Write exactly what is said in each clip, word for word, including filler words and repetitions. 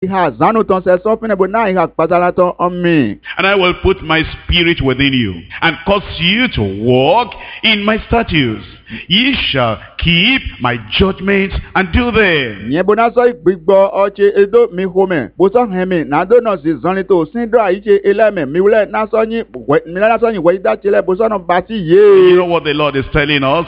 Iha zanu ton se so fine bo na iha patala ton omi. And I will put my spirit within you, and cause you to walk in my statutes. Ye shall keep my judgments and do them. Nye bo na so igbigbo oche edo mi home. Bo so hemi na do no si zonli to sin do aiche eleme mi wule na so yin mi na so yin we da chele bo so no bati ye. You know what the Lord is telling us?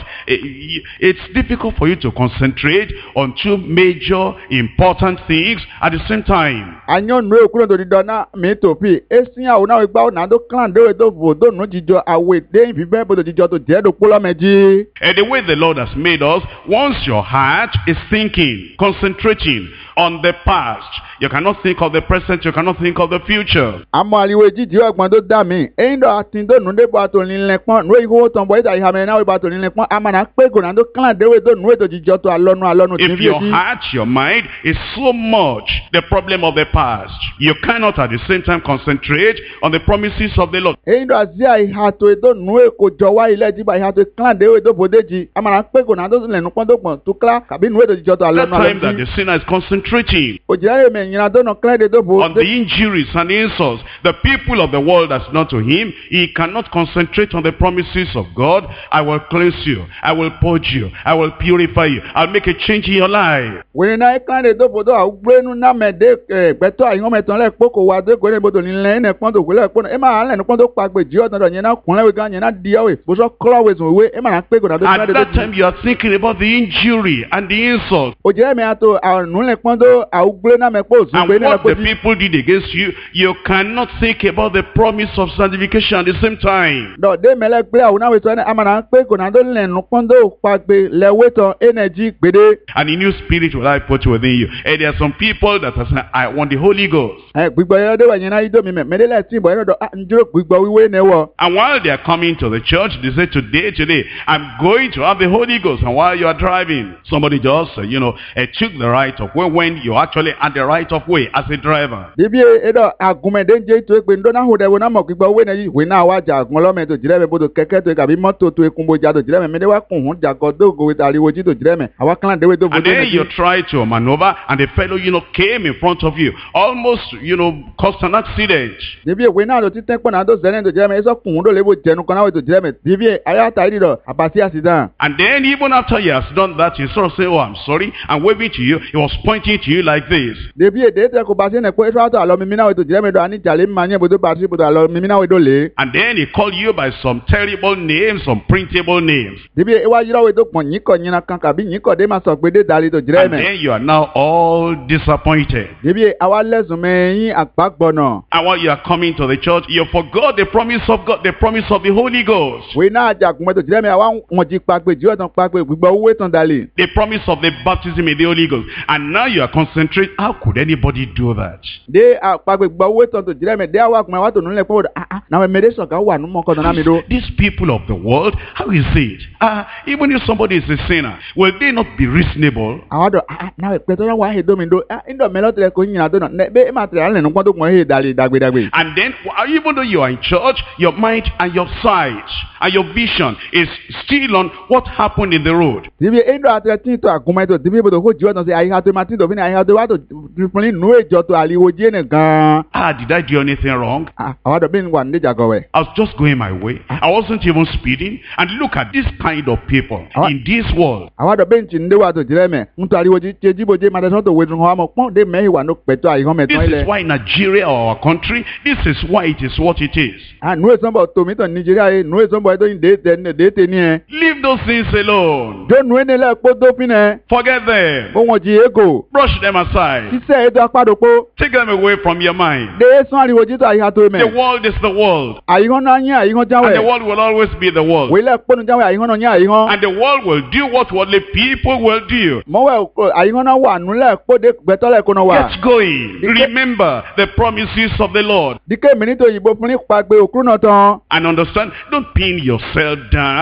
It's difficult for you to concentrate on two major important things at the same time. Anyo nu ekuro do do na mi to pi esin a ona igba na do clan do do vo do nu jijo awe de bi be bo do jijo to je do polo meji. And the way the Lord has made us, once your heart is thinking, concentrating on the past, you cannot think of the present, you cannot think of the future. Amo aliwe jiji ogbon do da mi eyin do atin do nu de bo ato linle pon nu iho ton boy da iha me na we bo ato linle pon amana pe go na do clan de we do nu do jijo to alonu alonu tin If your heart, your mind is so much the problem of the past, you cannot at the same time concentrate on the promises of the Lord. Eyin do azia iha to do nu e ko jo wa ile ji ba iha to clan de we do bodeji amana pe go na do le nu pon do pon to kla kabi nu we do jijo to That alonu time that alonu. the sinner is concentrating Ojire me nyina do no clan de do bo. on the injuries and insults the people of the world has done to him, he cannot concentrate on the promises of God. I will cleanse you, I will purge you, I will purify you, I'll make a change in your life. We na clan de do bo do agbenu na me de gbeto ayin me ton le poko wa de go ne bo do nle ne pon do go le pon e ma le no pon do pagbe ji o ton do yen na kunle we gan yen na di we bo so crawl we so we e ma na pe go na do At clan de that do. time you are thinking about the injury and the insult Ojire me ato anu le pon do agbenu na me po so and gbe ne what po the ji. people did against you. You cannot think about the promise of sanctification at the same time. Do de me le gbe awuna we so ne amana pe go na do le nu pon do pagbe le we ton energy gbede. And a new spirit will I put within you. And there are some people that are saying, I want the Holy Ghost. Eh gbigbo yo de wa yen na ido mi me me de le tin bo do njuro gbigbo wiwe ne wo. And while they are coming to the church, they say, today, today, I'm going to have the Holy Ghost. And while you are driving, somebody just, uh, you know, uh, took the right of way when you actually had the right of way as a driver. Bibi edo agumede nje to egbe ndo na ho de wo na mo gbigbo we na yi we na wa ja agun lo me to jire me bodo keke to kabi moto to ekun bo ja to jire me me de wa kun hun ja go do go we tari wo ji to jire me awa clan de we do And bodo then na you try to maneuver, and the fellow, you know, came in front of you, almost, you know, caused an accident. Bibi we na do ti ten po na do zelen to jire me so kun do le bo jenu kan na we to jire me bibi aya ta ri do abasi accident. And then even after he has done that, he sort of say, oh, I'm sorry, and waving to you. He was pointing to you like this. Bibi de te ko basi ne ko e so to alo mi mi na we to jire me do ani jale ma nye bodo basi bodo alo mi mi na we do le. And then he called you by some terrible names, some printable names. Bibi e wa yira we do pon yin ko yin na kan kabi yin ko de ma so pe de dali to jire And me. then you are now all disappointed. Bibi awa lesun me yin apagbona. And while you are coming to the church, you forgot the promise of God, the promise of the Holy Ghost. We na ja kun me to jire me awa won ji pagbe ji o ton pagbe gbigbo we ton dali. The promise of the baptism in the Holy Ghost. And now you are concentrating. How could anybody do that? De apagbe gbigbo we ton to jire me de awa kun me wa to nu le po ah ah na we me de so ka wa nu mo ko na mi do. These people of the world, how is it? Uh, even if somebody is a sinner, will they not be reasonable? Awa do ah na we pe to wa he do mi do ah indo me lo tele ko yin na do na be ma tele le nu pon to mo he dali dagbe dagbe. And then, even though you are in church, your mind and your sight and your vision is still on what happened in the road. Bibi indo atre tin to agun me to bibi bodo ko ji o ton se ayi ha to ma tin to fi ni ayi ha to wa to fun nu ejo to aliwo je ne gan. Ah, did I do anything wrong? Ah awa do bin wa nde jago we. I was just going my way. I wasn't even speeding. And look at this kind of people in this world. Awa do bin tin de wa to jire me nto aliwo ji je jibo je ma de so to we dun ho mo pon de me wa no peto ayi ho me ton This ile. is why Nigeria, our country, this is why it is what it is. Ah nu e sombo to mi to Nigeria e nu e sombo do in de de de te ni e. Leave those things alone. Jo nu e ne le po do pin e. Forget them. Bo won ji ego. Brush them aside. Ise e do apadopo. Take them away from your mind. De sun aliwo ji to ayi ha to me. The world is the world. Ayi ho na yin ayi ho And the jawe. world will always be the world. We le ponu jawe ayi ho na yin ayi ho. And the world will do what worldly people will do. Mo we ayi ho na wa nu le po de gbeto le ko na wa. Get going. Remember the promises of the Lord. Dike mi ni to yibo fun ni pagbe okru na tan. And understand, don't pin yourself down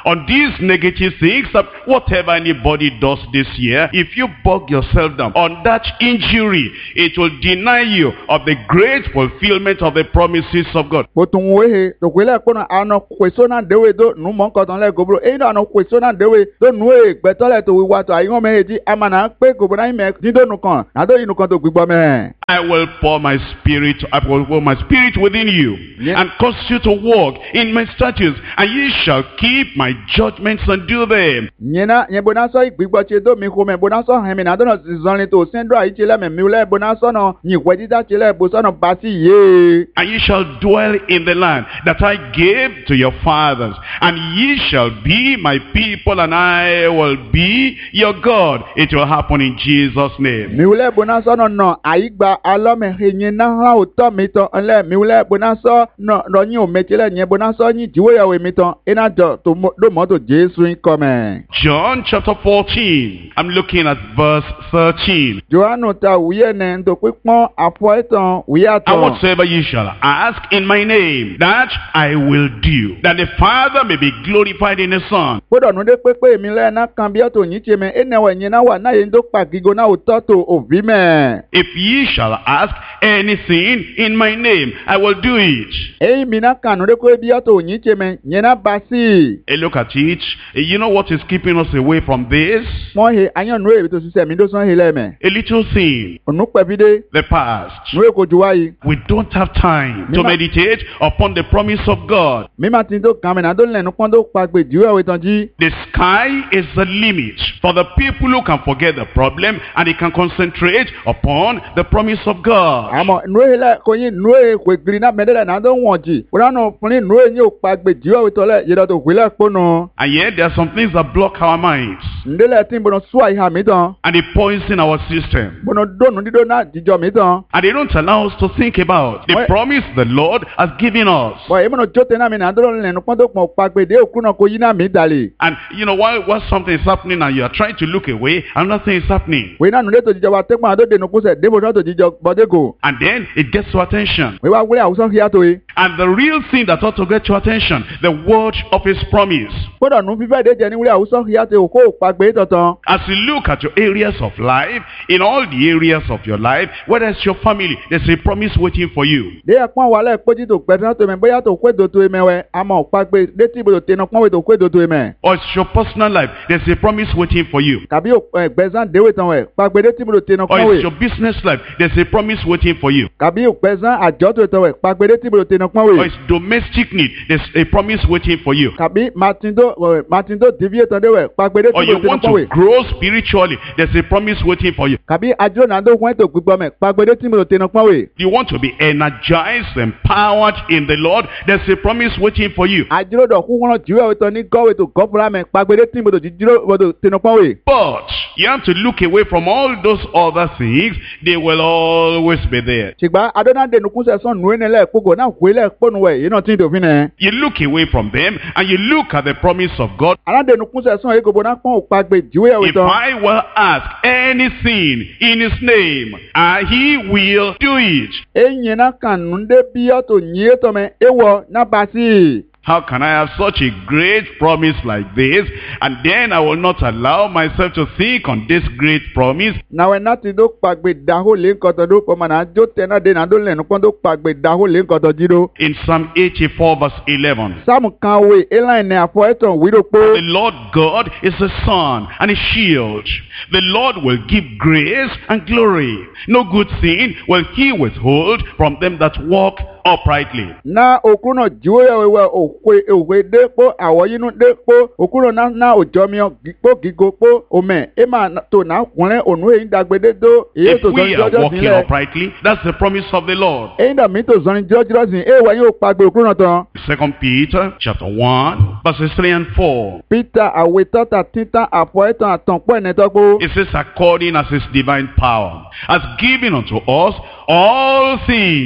on these negative things, that whatever anybody does this year, if you bog yourself down on that injury, it will deny you of the great fulfillment of the promises of God. Botun wehe to kwele kono ano kwesona dewe do nu mon koton le gobro e no ano kwesona dewe do nu e gbetole to wiwa to ayon meji amana pe gobro me dido nu kan na do inu kan to gbigbo me. I will pour my spirit, I will pour my spirit within you, Yeah. and cause you to walk in my statutes, and ye shall keep my judgments and do them. Nyena nye bona so igbigbo che do mi ko me bona so hen mi na do no zonle to sendro ai chele me mi le bona so no nyi kwedida chele bo so no basi ye. And ye shall dwell in the land that I gave to your fathers, and ye shall be my people, and I will be your God. It will happen in Jesus' name. Mi le bona so no no ai gba alome he nyena ha o to mi to le mi le bona so no no nyi o me chele nye bona so nyi jiwe ya we mi to ina do to mo- do mo to Jesu in come. John chapter fourteen. I'm looking at verse thirteen. Johannu ta wiye ne to pipon afo etan wiya And to. whatsoever ye shall ask in my name, that I will do, that the Father may be glorified in the Son. Podo nu de pepe mi le na kan bi to yin che me ene wa yin na wa na yin do pa gigo na o to to ovi me. If ye shall ask anything in my name, I will do it. E mi na kan nu de ko bi to yin che me yin na basi. Hey, look at it. You know what is keeping us away from this? Mo he ayan nu e to sise mi do son he le me. A little thing, Onu pe bi de the past. nu e ko ju wa yi. We don't have time to Mima- meditate upon the promise of God. Mi ma tin do kan me na do le nu pon do pa gbe jiwe we tan ji. The sky is the limit for the people who can forget the problem and they can concentrate upon the promise of God. Amo nu e le ko yin nu e ko gri na me de le na do won ji. Ora no fun ni nu e yin o pa gbe jiwe we to le ye do to gbe le po no. And yet there are some things that block our minds Ndele tin bono suwa iha mi tan. and they poison our system. Bono do nu dido na jijo mi tan. And they don't allow us to think about the Wait. promise the Lord has given us. Boy, e mono jote na mi na do le nu pon do pon pa gbe de oku na ko yin na mi dale. And you know, while, while something is happening and you are trying to look away, another thing is happening. We na nu le to jijo wa te pon do de nu ku se de bo to jijo bode go. And then it gets your attention. We wa wure awusan hiya to e. And the real thing that ought to get your attention, the word of his promise. Bodo nu fi fe de je ni wure awusan hiya to o ko pa gbe totan. As you look at your areas of life, in all the areas of your life, whether it's your family, there's a promise waiting for you. De e pon wa le poji to pe to me boya to kwe do to e mewe amo pa gbe de ti bo te na pon we to kwe do to e me. Or it's your personal life, there's a promise waiting for you. Kabi o gbezan de we tan we pa gbe de ti bo te na Or pon it's we. your business life, there's a promise waiting for you. Kabi o gbezan ajo to tan we pa gbe de ti bo te na pon Or we. it's domestic need, there's a promise waiting for you. Kabi Martindo eh, Martindo devie tan de we pa gbe de Or ti you bo te na want pon we. to grow spiritually, there's a promise waiting for you. Kabi ajo na do kwen to gbigbo me pa gbe de ti bo te na pon we. You want to be energized, empowered in the Lord, there's a promise waiting for you. Ajiro do ku won jiwe we to ni go we to go bra me pa gbe de ti bo to jiro bo to te na pon we. But you have to look away from all those other things. They will always be there. Sigba adona de nu kun se son nu ene le pogo na ku le ponu we yi na tin do fi ne. You look away from them and you look at the promise of God. Ala de nu kun se son e go bo na pon o pa gbe jiwe we If to. I will ask anything in his name, and he will do it. Enyi na kan nu de bi o to yin to me ewo na basi. How can I have such a great promise like this, and then I will not allow myself to think on this great promise? Na we na ti do pa gbe da ho le nkan to do po ma na jo te na de na do le nu pon do pa gbe da ho le nkan to jiro. In Psalm eighty-four verse eleven. Sam kan we eline ne afo eton wi do po. The Lord God is a sun and a shield. The Lord will give grace and glory. No good thing will he withhold from them that walk uprightly. Na okuno jiwe we we okwe okwe de po awo yinu de po okuno na na ojo mi o po gigo po ome e ma na- to na kunle onu e dagbede do e If to we zo are jojo walking sinle uprightly, that's the promise of the Lord. e da mi to zo ni jojo sin e wa yin o pa gbe okuno tan. Second Peter chapter one verses three and four. Peter awe tata tita afo etan atan po ene to po. It says, according as his divine power has given unto us all things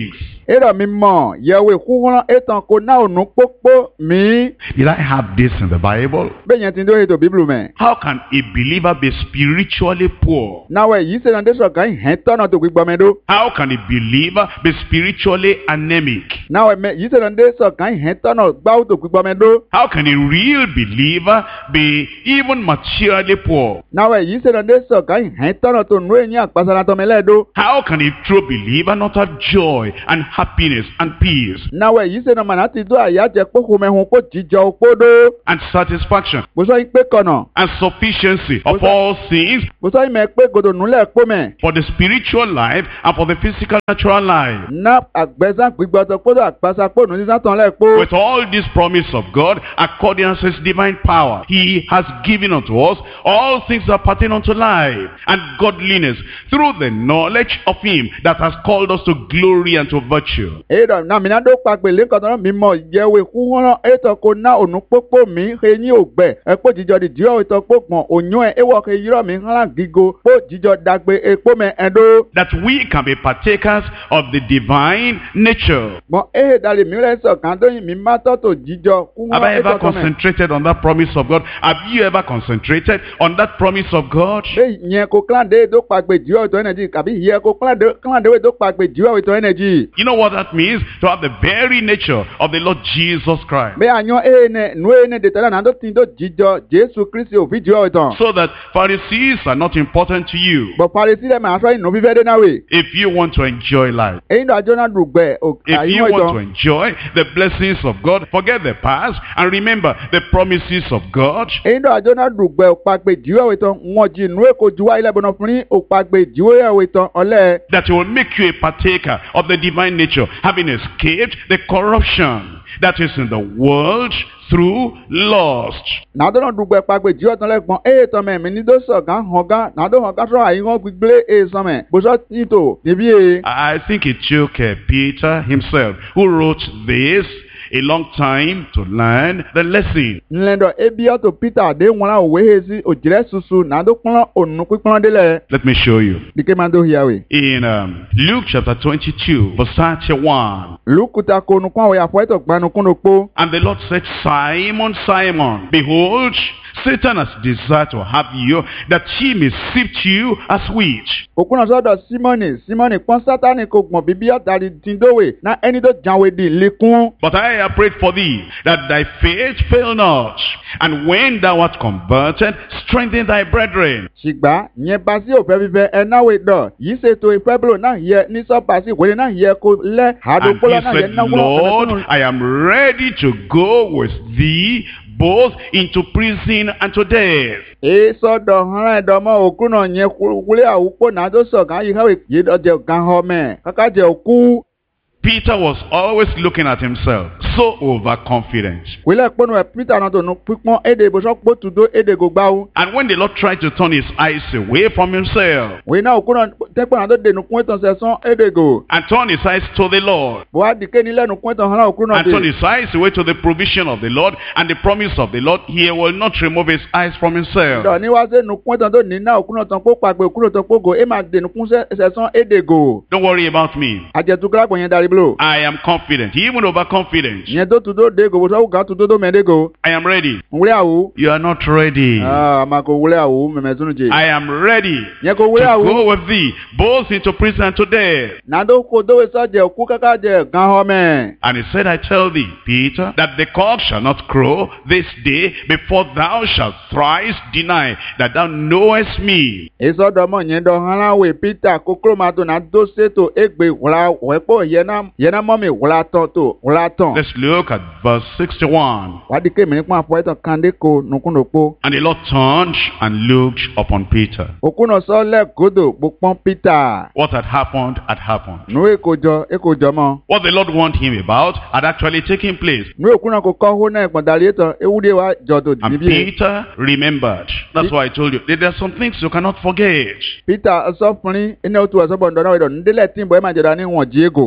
Ero mi mọ̀ yẹ̀wò ìkúrán ètàn kò náà ònú pópó mi. Did I have this in the Bible? Bẹ́ẹ̀ yẹn ti ń dó ètò Bíbélù mẹ́. How can a believer be spiritually poor? Náwó èyí ṣe náà dé sọ̀kan ìhẹ́n tọ́nà tó gbígbọ́ mẹ́dó. How can a believer be spiritually anemic? Náwó ẹ̀mẹ́ yìí ṣe náà dé sọ̀kan ìhẹ́n tọ́nà gbáwó tó gbígbọ́ mẹ́dó. How can a real believer be even materially poor? Náwó èyí ṣe náà dé sọ̀kan ìhẹ́n tọ́nà tó nú ẹ̀yìn àpàṣàrà tọ́mẹ́lẹ́dó. How can a true believer not have joy and happiness and peace Náwó èyí ṣe náà màná ti dó àyájẹ pókó mẹ́hun kó jíjọ òpódó. and satisfaction Bó sọ yín pé kọ̀nà. and sufficiency of all things Bó sọ yín mẹ́ pé gòdò núlẹ̀ pó mẹ́. for the spiritual life and for the physical natural life? Ná àgbẹ̀sán gbígbọ́ tó pódó àpàṣà pònú sísá tán lẹ̀ pó. With all this promise of God, according to his divine power, he has given unto us all things that pertain unto life and godliness through the knowledge of him that has called us to glory and to virtue. Ero na mina do pagbe kọtọ mi mọ yẹwe kúhọ́nà ètò kò ná ònú pópó mi eyín ògbẹ ẹ̀pọ̀ jíjọ di díọ̀ ètò pópọ̀n òyún ẹ̀ ewọ́ ke yírọ̀ mi hàn gígo pó jíjọ dàgbé epo mẹ ẹ̀dó. That we can be partakers of the divine nature. Mọ ehe dali mi rẹ sọ kàn dóyin mi má tọ́tò jíjọ Have I kúhọ́nà ever ètò tó mẹ. concentrated on that promise of God? Have you ever concentrated on that promise of God? Bẹ́ẹ̀ yẹn kò kílàndé tó pagbe díọ̀ ètò ẹnẹjì kàbí yẹ kò kílàndé tó pagbe díọ̀ ètò ẹnẹjì. You know what that means? To have the very nature of the Lord Jesus Christ. Bẹ́ẹ̀ àyàn ehe nẹ nu ehe nẹ dètẹ́lẹ̀ náà tó ti tó jíjọ Jésù Kristi òfin díọ̀ ètò. So that Pharisees are not important to you. Bọ̀ Parisí dẹ̀ máa sọ ìnú fífẹ́ dé náà wè. If you want to enjoy life, Èyí ló àjọ náà dùgbẹ̀ if you àyàn want to ètò. enjoy the blessings of God, forget the past and remember the promises of God. Èyí ló àjọ náà dùgbẹ̀ òpàgbé díọ̀ ètò wọn jí inú èkó juwá ilẹ̀ bọ̀nà fún ní òpàgbé díọ̀ ètò ọ̀lẹ́. That will make you a partaker of the divine nature, having escaped the corruption that is in the world through lust. Nàdó náà dùgbẹ̀ pàgbé díọ̀ tán lẹ́gbọ̀n èyí tán mẹ́ mi ní tó sọ̀ gán hàn gán nàdó hàn gán sọ̀rọ̀ àyíwọ́n gbígbé èyí sàn mẹ́ bùsọ̀ títò níbí èyí. I think it took uh, Peter himself who wrote this a long time to learn the lesson. Nlẹ́dọ̀ ebi ọ̀tọ̀ Peter àdé wọn náà òwe he sí òjìrẹ́ susu nàdó pọ́n ònú pípọ́n délẹ̀. Let me show you. Dìkẹ́ máa tó hìyàwó. In um, Luke chapter twenty-two, verse thirty-one. Lùkùtà kò nùkún àwọn ìyàfọ́ ètò gbanukún ló pọ̀. And the Lord said, Simon, Simon, behold, Satan has desired to have you, that he may sift you as wheat. Òkúnà sọ́dọ̀ Símọ́nì Símọ́nì pọ́n Sátánì kò gbọ̀n bíbí ọ̀tàrí tìǹdówè ná ẹni tó jáwé di lékún. But I have prayed for thee, that thy faith fail not. And when thou art converted, strengthen thy brethren. Ṣìgbà yẹn bá sí òfẹ́ fífẹ́ ẹ náwó ìdọ̀ yìí ṣètò ìfẹ́bùrò náà yẹ ní sọ́pà sí ìwé náà yẹ kó lẹ́ And àdókòlá he náà yẹ said, náwó Lord, ọ̀fẹ́ I am ready to go with thee both into prison and to death. Èé sọ́dọ̀ hàn ẹ̀dọ́mọ́ òkúnà yẹn wúlé àwùpọ̀ náà tó sọ̀ kàn yìí káwé yìí dọ̀jẹ̀ gan hàn mẹ́ káká jẹ́ òkú. Peter was always looking at himself, so overconfident. Wílẹ̀ pọ́nù ẹ̀ Peter náà tó nu pípọ́n èdè ìbùsọ̀ pọ̀ tùdó èdè gògbáwó. And when the Lord tried to turn his eyes away from himself Wíì náà òkúnà tẹ́pẹ́ náà tó dènù kún ìtàn sẹ̀sán èdè gò. and turn his eyes to the Lord, Bùhá dìké ní lẹ́nu kún ìtàn hàn òkúnà and turn dè. his eyes away to the provision of the Lord and the promise of the Lord, he will not remove his eyes from himself. Dọ̀ ní wá sẹ́nu kún ìtàn tó ní náà òkúnà tán kó pàgbé òkúnà tán kó gò é máa dènù kún sẹ̀sán èdè gò. Don't worry about me. Àjẹ̀túkúrà yẹn darí blo. I am confident, even overconfident. Yẹn tó tùdó dé gò bùsọ̀ ògá tùdó tó mẹ́ẹ̀dẹ́ gò. I am ready. Wúlé àwù. You are not ready. Ah, àmà kò wúlé àwù mẹ̀mẹ̀ túnú jẹ. I am ready Yẹn kò to wúlé àwù. go with thee both into prison and to death. Nàdó kò dówé sọ́jẹ̀ òkú káká jẹ gan hàn mẹ́. And he said, I tell thee, Peter, that the cock shall not crow this day before thou shalt thrice deny that thou knowest me. Ìsọdọ̀mọ̀ yẹn dọ̀ hàn láwé Peter kókóró máa tó náà tó ṣètò égbè wúlá wẹ́pọ̀ yẹn náà mọ́ mi wúlá tán tó wúlá tán. Let's look at verse sixty-one. Wádìí kémi nípa àpò ẹ̀tàn kàndé ko nùkúndòpó. And the Lord turned and looked upon Peter. Òkúnà sọ́lẹ̀ gòdò gbópọ́n Peter. What had happened had happened. Nú èkójọ èkójọ mọ́. What the Lord warned him about had actually taken place. Nú òkúnà kò kọ́ hó náà ìpọ̀ndàlí ètò ewúdé wa jọ̀dọ̀ And níbí. Peter remembered. That's why I told you, there are some things you cannot forget. Peter sọ́fúnrin iná òtún ọ̀sọ́bọ̀ ǹdọ̀nà ìdọ̀ nídélẹ̀ tí ń bọ̀ ẹ̀ máa jẹ̀dá ní wọ̀n jí ègò. There are some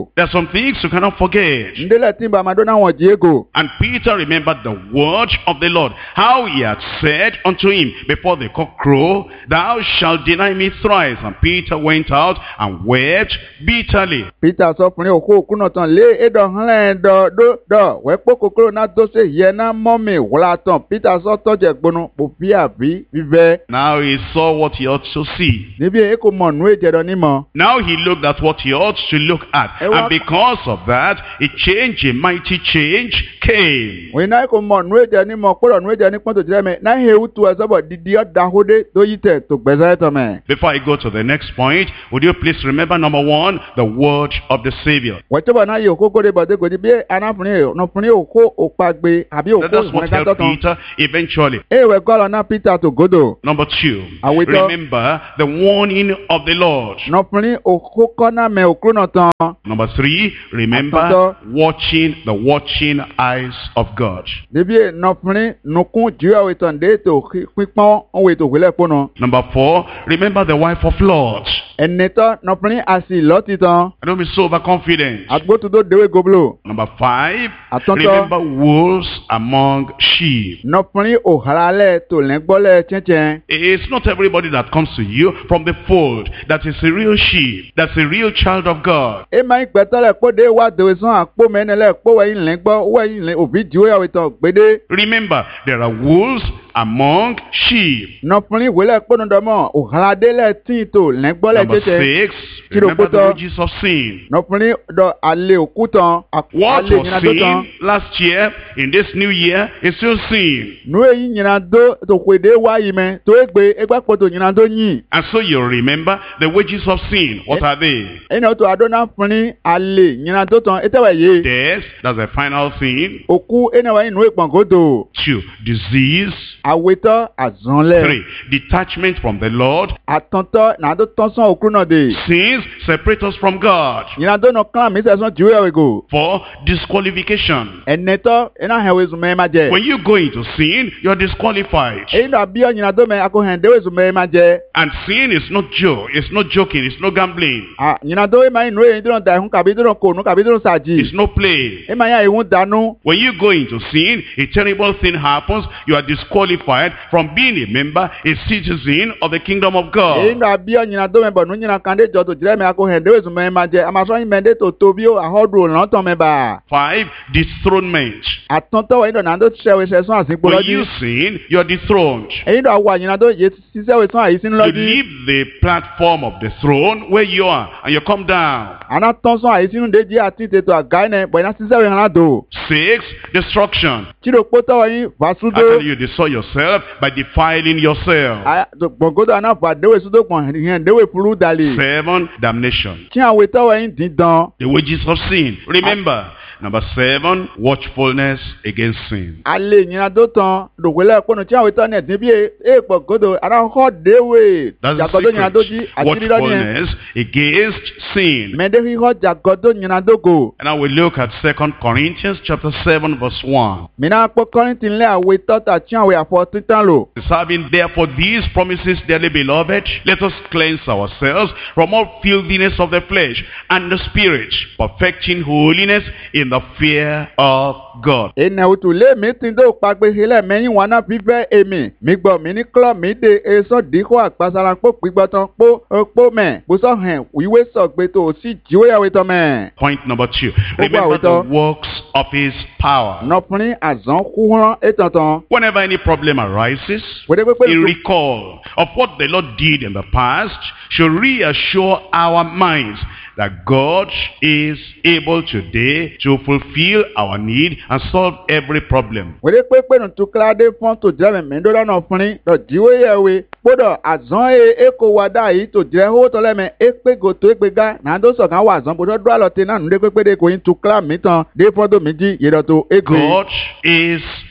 some things you cannot forget. ndele timba madona won Diego. And Peter remembered the word of the Lord, how he had said unto him before the cock crow, thou shalt deny me thrice. And Peter went out and wept bitterly. Peter sọ fún oko okuno tan le edo hanle do do do we po kokoro na do se ye na momi wala tan. Peter sọ toje gbonu po fi abi vive. Now he saw what he ought to see. Níbi e ko mo nu ejedo ni mo. Now he looked at what he ought to look at. And because of that, a change, a mighty change came. We na ko mo nu eje ni mo poro nu eje ni pon to jire me na he utu asobo didi o da hode to yite to gbese to me. Before I go to the next point, would you please remember number one, the word of the Savior. What about now you go de bode go de be anafuni no funi oko opagbe abi oko. That's what helped Peter eventually. Eh we call on Peter to go do. Number two, remember the warning of the Lord. No funi oko kona me okruno tan. Number three, remember watching the watching eyes of God. Debi no funi nukun jiwa we tan de to pipon on we to wele pono. Number four, remember the wife of Lot. Eneto no funi asi loti tan. I don't be so overconfident. Agbo to do dewe goblo. Number five, Atonto. remember wolves among sheep. No funi o halale to lengbole chenchen. It's not everybody that comes to you from the fold that is a real sheep, that's a real child of God. E ma igbetole po de wa dewe son apo menele po we yin lengbo we yin obi jiwe ya we tan gbede. Remember, there are wolves among sheep. No funi wele po no domo o halade le tin to lengbole Number chenchen. six, remember the wages of sin. No funi do ale okutan What ale was nyina do tan. sin last year, in this new year, is still sin. Nu e yin nyina do to kwede wa yi me to egbe egba po to nyina do yin. And so you remember the wages of sin. What are they? Eno to adona funi ale nyina do tan etewe ye. Death, that's the final thing. Oku enewa inu epon godo. Two, disease. Aweto azonle. Three, detachment from the Lord. Atonto na do tonson okruno de. Sins separate us from God. Nyina do no kan mi se son jiwe we go. Four, disqualification. Eneto ena hewe zu me ma je. When you go into sin, you're disqualified. E ndo abi o nyina do me ako hen dewe zu me ma je. And sin is not joke, it's not joking, it's not gambling, Ah nyina do e ma inu e ndo da hun kabi do ko nu kabi do saji. it's no play. E ma ya e hun danu. When you go into sin, a terrible thing happens. You are disqualified from being a member, a citizen of the kingdom of E God. ndo abi o nyina do me bo nu nyina kan de jo to jire me ako hen dewe zu me ma je. Ama so yin me de to tobi o ahodu o na ton me ba. Five, dethronement. Atonto we ndo na do sewe se son asin When you poloji. sin, you are dethroned. E ndo awa nyina do ye si sewe son ayin sin You loji. leave the platform of the throne where you are and you come down. Ana tonson ayin sin de ji ati te to aga ne bo na si sewe han do. Six, destruction. Chiro poto yin vasudo. Actually, you destroy yourself by defiling yourself. Aya gbogodo ana fa dewe sudo pon hen dewe furu dali. Seven, damnation. Ti awe to yin din dan. The wages of sin. Remember, number seven, watchfulness against sin. Ale nyina do tan do wele ponu ti awe to ne din bi e gbogodo ana ho dewe. That's the Jagodo nyina do ji secret. ati ro ni. Watchfulness against sin. Me de hi ho jagodo nyina do go. And now we look at Second Corinthians chapter seven verse one. Mina po Korintin le awe to ta ti awe afo titan lo. Having therefore these promises, dearly beloved, let us cleanse ourselves from all filthiness of the flesh and the spirit, perfecting holiness in the fear of God. Ene utu le mi tin do pagbe hele meyin wana fife emi. Mi gbo mi ni klo mi de eso diko apasara po pigbo tan po po me. Bo so hen iwe so gbe to si jiwe yawe to me. Point number two. Remember the works of his power. No puni azan kuran etantan. Whenever any problem arises, Wede pe a pe recall of what the Lord did in the past should reassure our minds that God is able today to fulfill our need and solve every problem. wede pe pe no tu klade fon to jere me ndo na puni do jiwe yawe. Bodo azan e eko wada yi to jere ho to le me e pe go to e pe ga na do so kan wa azan bodo do alo te na nde pe pe de ko yin tu kla mi tan de fon do mi ji ye do to e God is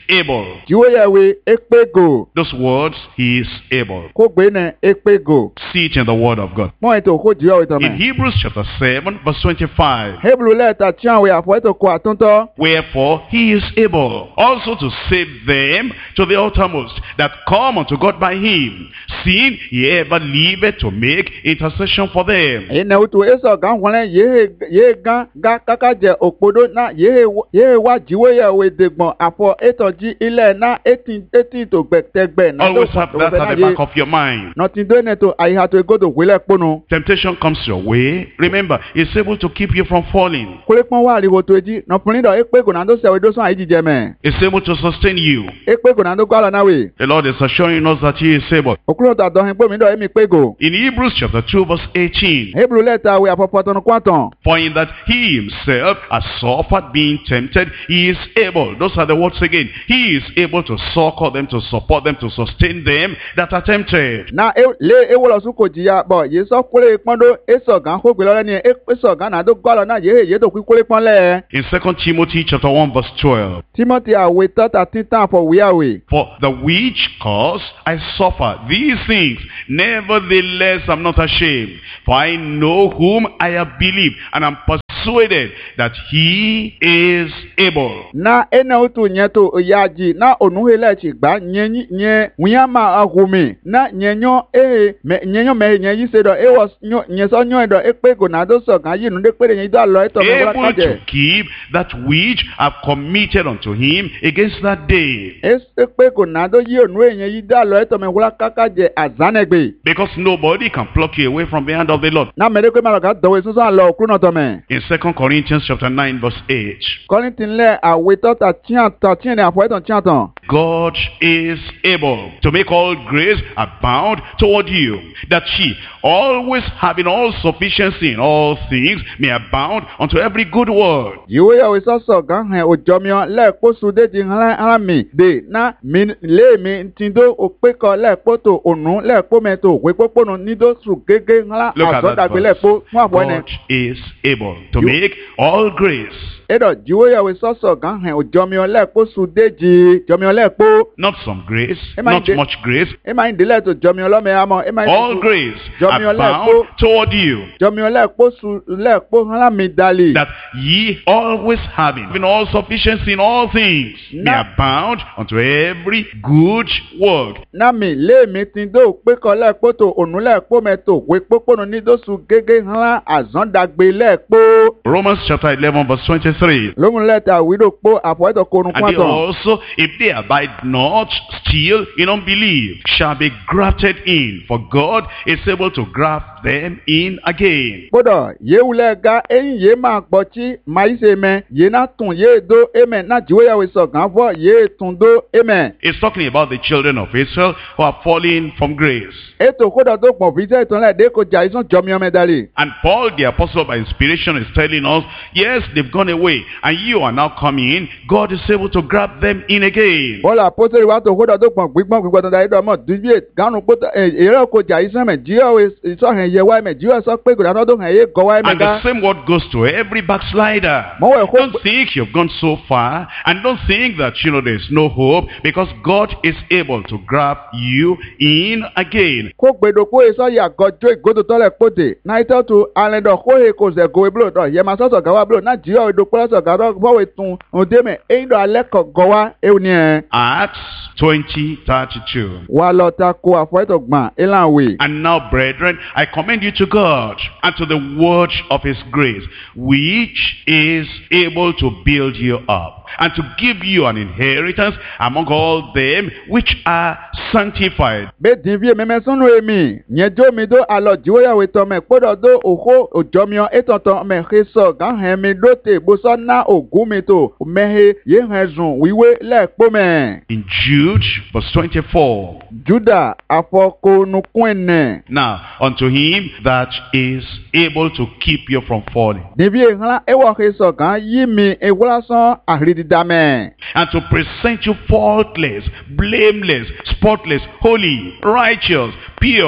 able. Jiwoyawe ekpego. Those words, he is able. Ko gbe ne ekpego. See it in the word of God. Mo eto ko jiwo ito In me. Hebrews chapter seven, verse twenty-five. Hebrew letter chianwe afo eto ko atonto. Wherefore he is able also to save them to the uttermost that come unto God by him, seeing he ever liveth to make intercession for them. Ene utu eso gan wole ye ye gan ga kaka je opodo na ye ye wa jiwoyawe degbon afo eto ji ile na eighteen eighteen to gbegbe na. Always have that at the back of your mind. Nothing doing it to I had to go to wile pono. Temptation comes your way. Remember, he's able to keep you from falling. Kule pon wa riwo to eji no pon do ekpe go na do se we do so ayi jije me. He's able to sustain you. Ekpe go na do gwa na we. The Lord is assuring us that he is able. Okulo ta do hin pe mi do emi pe go. In Hebrews chapter two verse eighteen. Hebrew letter we apopoto no kwanton. For in that he himself has suffered being tempted, he is able. Those are the words again. He is able to succor them, to support them, to sustain them that are tempted. Na e le e wo lo su ko jiya bo ye so kule pon do e so gan ko gbe lo ni e so gan na do gwa na ye ye to ku kule pon le. In Second Timothy chapter one verse twelve. Timothy awe tata titan for we awe. For the which cause I suffer these things, nevertheless I'm not ashamed. For I know whom I have believed, and I'm persuaded that he is able. Na ene utu nyeto yaji na onuhele chi gba nyenyi nye wiama ahumi na nyenyo e me nyenyo me nyenyi se do e was nyo nyeso nyo do ekpe go na do so kan yi nu de pe nyen do lo eto me wala Able kaje. to keep that which I've committed unto him against that day. Es ekpe go na do yi onu enyen yi da lo eto me wala kakaje azanegbe. Because nobody can pluck you away from the hand of the Lord. Na mere kwe ma ga do we so so lo okru no to me. In Second Corinthians chapter nine verse eight. Korintin le awe to ta tian ta tian ni afo eton tian ton. God is able to make all grace abound toward you, that ye, always having all sufficiency in all things, may abound unto every good work. Yiwo ya we so so gan he ojomio le po su de ji han ara mi de na mi le mi tindo o pe ko le po to onu le po me to we poponu ni do su gege hala Look at aso that dagbe le po fun afo ne. God is able to You- make all grace, Edo jiwo ya we so so gan he ojomio le po su de ji jomio le po not some grace, Am I not de- much grace, e ma inde le to jomio lo me amo e ma all grace Jomio le abound po- toward you, jomio le po su le po hala mi dali. that ye always having in all sufficiency in all things may Na- abound unto every good work. Na mi le mi tindo pe ko le po to onu le po me to we poponu ni do su gege hala azon dagbe le po. Romans chapter eleven verse twenty-three. Lóhun lẹ́tà wílò pó àfọwọ́tò korun And they pọ́ntàn. also, if they abide not still in unbelief, shall be grafted in. For God is able to graft them in again. Gbọ́dọ̀ yéwulẹ̀ ga eyín yé máa gbọ́ tí màá yí ṣe mẹ́ yé náà tún yé do emẹ̀ náà jíwéyàwó sọ̀gán fọ́ yé tún do emẹ̀. It's talking about the children of Israel who are falling from grace. Ètò kódà tó pọ̀ fi jẹ́ ìtàn lẹ́ẹ̀dẹ́ kò jà ìsàn jọmi ọmọ ẹ̀dálẹ̀. And Paul the apostle by inspiration is telling us, yes, they've gone away and you are now coming in. God is able to grab them in again. Bọ́lá àpótẹ́rì wa tó kódà tó pọ̀ gbígbọ́n gbígbọ́n tó dáyé dọ́mọ̀ dúbíyè gánú kótó èrè kò jà ìsàn mẹ̀ jíwéyàwó ìsọ̀hìn yẹ wáyé mẹ̀ jíwéyàwó sọ pé kò dáná tó hàn yé gọ́ wáyé mẹ̀ And ká. the same word goes to every backslider. Mọ́wọ́ ẹ̀kọ́ Don't think you've gone so far, and don't think that you know there's no hope, because God is able to grab you in again. kó gbèdò kó esọ yà gọjọ ìgòdò tọlẹ kpóde náà ìtọ́ tu alẹ́dọ̀ kó he kò zẹ̀ gòwe blo dọ̀ yẹ ma sọ̀sọ̀ gàwa blo náà jíọ̀ ìdò kpọ́lọ́ sọ̀ gàdọ̀ fọwọ́ tún òde mẹ́ eyín dọ̀ alẹ́ kọ̀ gọ́wa ewu ni ẹ̀. Acts twenty thirty-two. wà lọ ta ko àfọ̀ẹ́tọ̀ gbọ̀n elan wè. And now, brethren, I commend you to God and to the word of his grace, which is able to build you up and to give you an inheritance among all them which are sanctified. bẹ́ẹ̀ dín bí ememe sunu emi yẹn jó mi dó alọ jíwéyàwó tọ mẹ kpọ́dọ̀ dó òhó òjọmiọ ètọ̀tọ̀ mẹ he sọ gàhẹ́ mi dó tè bósọ ná ògún mi tó mẹ́he yé hẹ́ zùn wíwé lẹ́ẹ̀kpọ́ mẹ́. In Jude, verse twenty-four. juda afọkonukun ẹnẹ. Now, unto him that is able to keep you from falling, níbi ìhàn ewọ he sọ gàn yí mi ewúrásán àrídìdámẹ. and to present you faultless, blameless, spotless, holy, righteous, pure,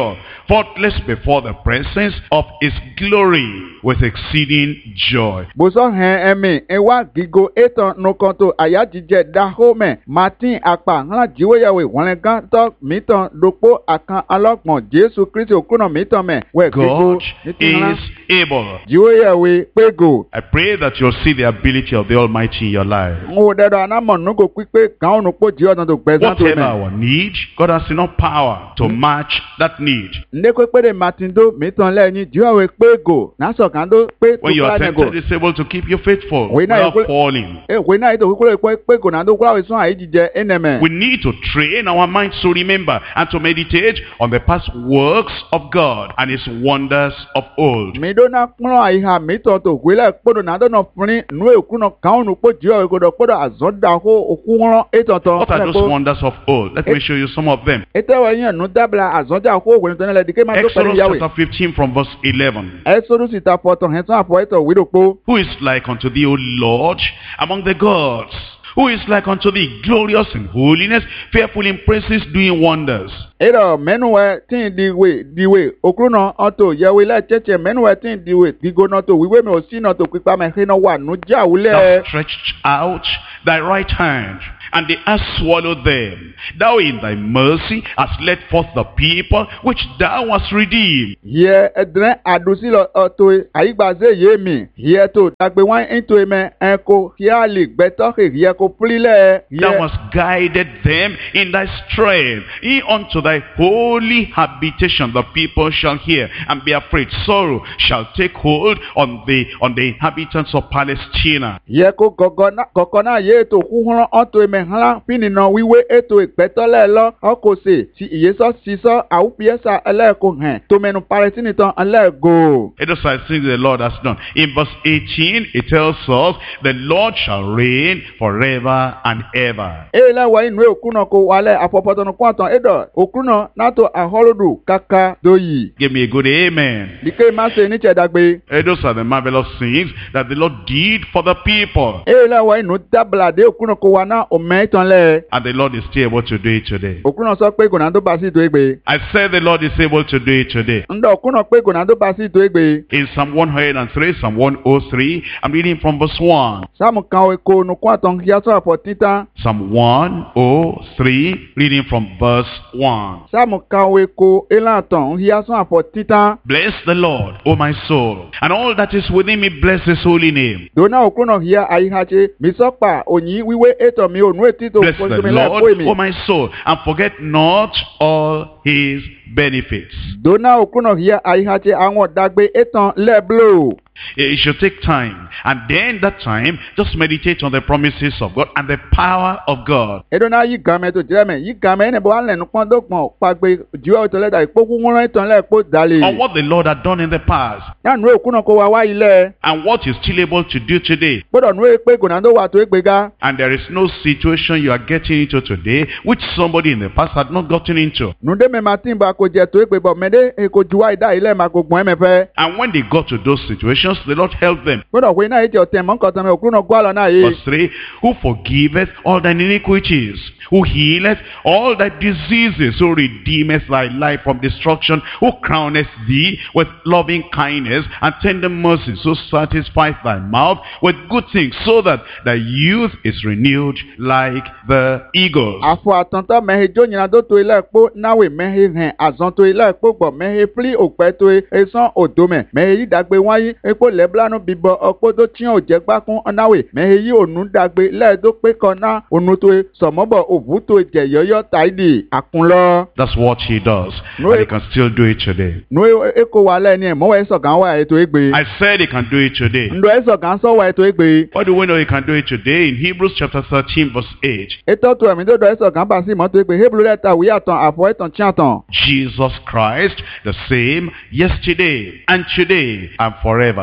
faultless before the presence of his glory with exceeding joy. Boso hen emi ewa gigo eton nokonto ayajije dahome Martin akpa hla jiweyawe wonlega to miton dopo akan alogbon Jesu Kristi okuno miton me we gigo God is able. jiweyawe pego. I pray that you'll see the ability of the Almighty in your life. Ngo dedo anamo nugo pipe kan onu po ji odon to gbezan to Whatever me. our need, God has enough power to match that need. Nde ko pe de Martin do miton le ni jiweyawe pego na so kan do pe When you are to tempted, it's able to keep you faithful We know without you- falling. e we na ito ko pe pego na do kwa we so ayijije eneme. We need to train our minds to remember and to meditate on the past works of God and his wonders of old. Mi do na kpɔn ayiha mi tɔ to wele kpodo na do nɔ funi nu eku nɔ kan nu kpo dzi o kodo kpodo azɔda ko oku ŋlɔ etɔtɔ. What are those wonders of old? Let me show you some of them. Ete wɔ nye nu dabla azɔda ko wele tɔ ne le dike ma do Exodus pɛli yawe. chapter fifteen from verse eleven. Exodus ta fɔ tɔ hɛn sɔn afɔ etɔ wi do kpo. Who is like unto thee, O Lord, among the gods? Who is like unto thee, glorious in holiness, fearful in praises, doing wonders? Eɖɔ mɛnuwɛ tí diwe diwe okuru nɔ ɔtɔ yawe lɛ tsɛtsɛ mɛnuwɛ tí diwe digo nɔ to wiwe mi o si nɔ to kpikpa mɛ xe nɔ wa nu dzawu Thou lɛ. stretched out thy right hand, and the earth swallowed them. Thou in thy mercy hast led forth the people which thou hast redeemed. Yɛ ɛdrɛ aɖusi lɔ ɔtɔ ayigbaze ye mi yɛ to dagbe wa ŋutɔ mɛ ɛko yɛ ali gbɛtɔ xe yɛ ko pli lɛ Thou yɛ. hast guided them in thy strength, in unto thy holy habitation. The people shall hear and be afraid. Sorrow shall take hold on the on the inhabitants of Palestina. Yɛ ko gɔgɔ na gɔgɔ na ye to kuhɔn ɔtɔ mɛ hã fini nɔ wiwe eto gbɛtɔ lɛ lɔ ɔko se si iyesɔ sisɔ awu piɛsa ɛlɛ ko hɛn tomɛnu palestine tɔn ɛlɛ go. It is I think the Lord has done. In verse eighteen, it tells us, the Lord shall reign forever and ever. Eye lɛ wɔ inu okunɔ ko walɛ afɔpɔtɔnu kɔntɔn eɖɔ okunɔ nato ahɔlodu kaka do yi. Give me a good amen. Dike ma se ni cɛ dagbe. Eh, Those are the marvelous things that the Lord did for the people. Eye lɛ wɔ inu dabla de okunɔ ko wa na omɛ tɔn lɛ. And the Lord is still able to do it today. Okunɔ sɔ pe gona do basi do egbe. I said the Lord is able to do it today. Ndɔ okunɔ pe gona do basi do egbe. In Psalm one hundred three, Psalm one oh three, I'm reading from verse one. Sáàmù kan o ko nukun àtọ̀n kí a sọ̀rọ̀ fọ̀ títà. Psalm one oh three, reading from verse one. Sáàmù kan o ko elan àtọ̀n kí a sọ̀rọ̀ fọ̀ títà. Bless the Lord, O my soul, and all that is within me, bless his holy name. Dona okun náà kí a àyíkáṣe mi sọ́pà òyìn wíwé ètò mi ònú ètí tó Bless fún the mi lẹ́ẹ̀kọ́ Lord, mi. O my soul, and forget not all his benefits. Dona okun náà kí a àyíkáṣe àwọn ọ̀dàgbé ètàn lẹ́ẹ̀blò. It should take time, and then that time, just meditate on the promises of God and the power of God. Edona yí gàmẹ́ tó jẹ́ mẹ́ yí gàmẹ́ ẹni bọ́ wà lẹ́nu pọ́n dọ́gbọ̀n pàgbé jùlọ ètò lẹ́dà ìpókú ńlá ètò lẹ́ẹ̀kọ́ dàlẹ́. On what the Lord had done in the past, Yánnu okun náà kó wa wá ilẹ̀. and what he's still able to do today. Gbọ́dọ̀ nú èpè gònàdó wà tó égbéga. And there is no situation you are getting into today which somebody in the past had not gotten into. Nùdé mi máa tí ń bá kó jẹ tó égbé bọ̀ mẹ́dé èkó ju wá ìdá ilẹ̀ máa kó gbọ́n ẹ̀mẹ́fẹ́. And when they got to those situations, the Lord helped them. Gbọ́dọ̀ pé náà ètò ọ̀tẹ̀ mọ́ nǹkan tán mi òkú náà gbọ́ àlọ́ náà yé. Verse three, who forgiveth all thine iniquities, who healeth all thy diseases, who redeemeth thy life from destruction, who crowneth thee with loving kindness and tender mercies, who satisfieth thy mouth with good things, so that thy youth is renewed like the eagles. Àfọ̀ àtọ̀ntọ̀ mẹ́he jó nyina tó to ilé ẹ̀kpó náwó mẹ́he hẹ̀ àzọ́n tó ilé ẹ̀kpó gbọ̀ mẹ́he fili òpẹ́ tó esán òdòmẹ̀ mẹ́he yí dàgbé wáyé ekpó lẹ́blanú bíbọ̀ ọ̀kpó tó tiẹ̀ òjẹ́ gbákún náwó mẹ́he yí ònú dàgbé lẹ́ẹ̀dó pé kọ́ ná ònú tó sọ̀mọ́bọ̀ òvú tó jẹ̀ yọ́yọ́ tàìdì àkúnlọ́. That's what he does. No, And he it- can still do it today. nù èkó wa lẹ́ni ẹ̀ mọ́wọ́ ẹ̀sọ̀ kan wà ètò égbé. I said he can do it today. Ǹdọ̀ ẹ̀sọ̀ kan sọ̀wọ́ ètò égbé. What do we know he can do it today? In Hebrews chapter thirteen verse eight. Ètò tó ẹ̀mí tó dọ̀ ẹ̀sọ̀ kan bá sí mọ́tò égbé Hebrew lẹ́tà wíyà tán àfọ̀ ẹ̀tàn tí a tàn. Jesus Christ, the same yesterday and today and forever.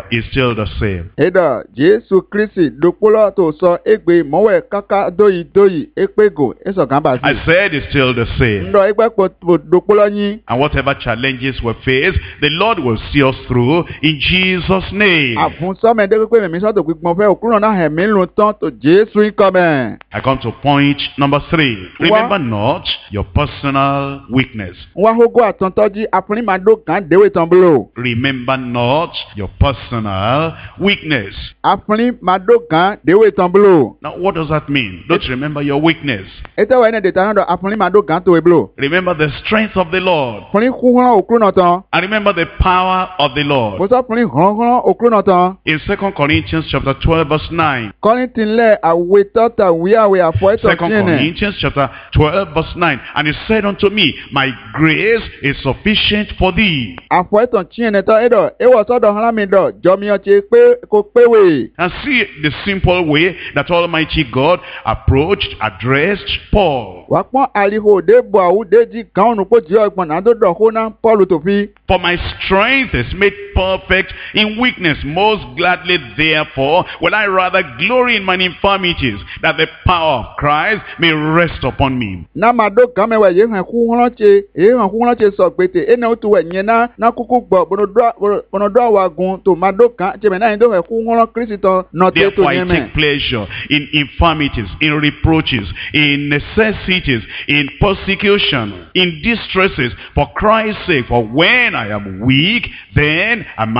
forever is still the same. Eda Jesu Kristi dokpolo to so egbe mowe kaka doyi doyi ekpego eso kan ba I si. said it's still the same. Ndo egbe po dokpolo yin. And whatever challenges we face, the Lord will see us through in Jesus' name. Afun so me de pe mi so to gbon fe okuro na he mi lu tan to Jesu yin come. I come to point number three. Remember not your personal weakness. Wa hogo atontoji afun ma do kan dewe tan blo. Remember not your personal weakness. Afun ma do kan dewe tan blo. Now, what does that mean? Don't remember your weakness. Ete wa ene de tan do afun ma do kan to e blo. Remember the strength of the Lord. Fun ku ran okuro na tan. And remember the power of the Mo Lord. so fun ran ran okuro na tan. In Second Corinthians chapter twelve, verse nine. Korintin le awe tota wi awe afo eto Second tiene. Corinthians chapter twelve, verse nine. And he said unto me, my grace is sufficient for thee. Afo eto tiene to edo e wo so do han mi do jo mi o che pe ko pewe. And see the simple way that Almighty God approached, addressed Paul. Wa pon aliho de bo awu de ji kan nu po ji ogbon na do do ho na Paul to fi. For my strength is made perfect in weakness. Most gladly, therefore, will I rather glory in my infirmities, that the power of Christ may rest upon me. Na ma do kan me we ye han ku ran che e han ku ran che so gbete e na o tu we yen na na kuku gbo bono do bono do wa gun to ma do kan che me na do we ku ran Kristo no te to Therefore, I yen me. take pleasure in infirmities, in reproaches, in necessities, in persecution, in distresses, for Christ's sake. For when I am weak, then am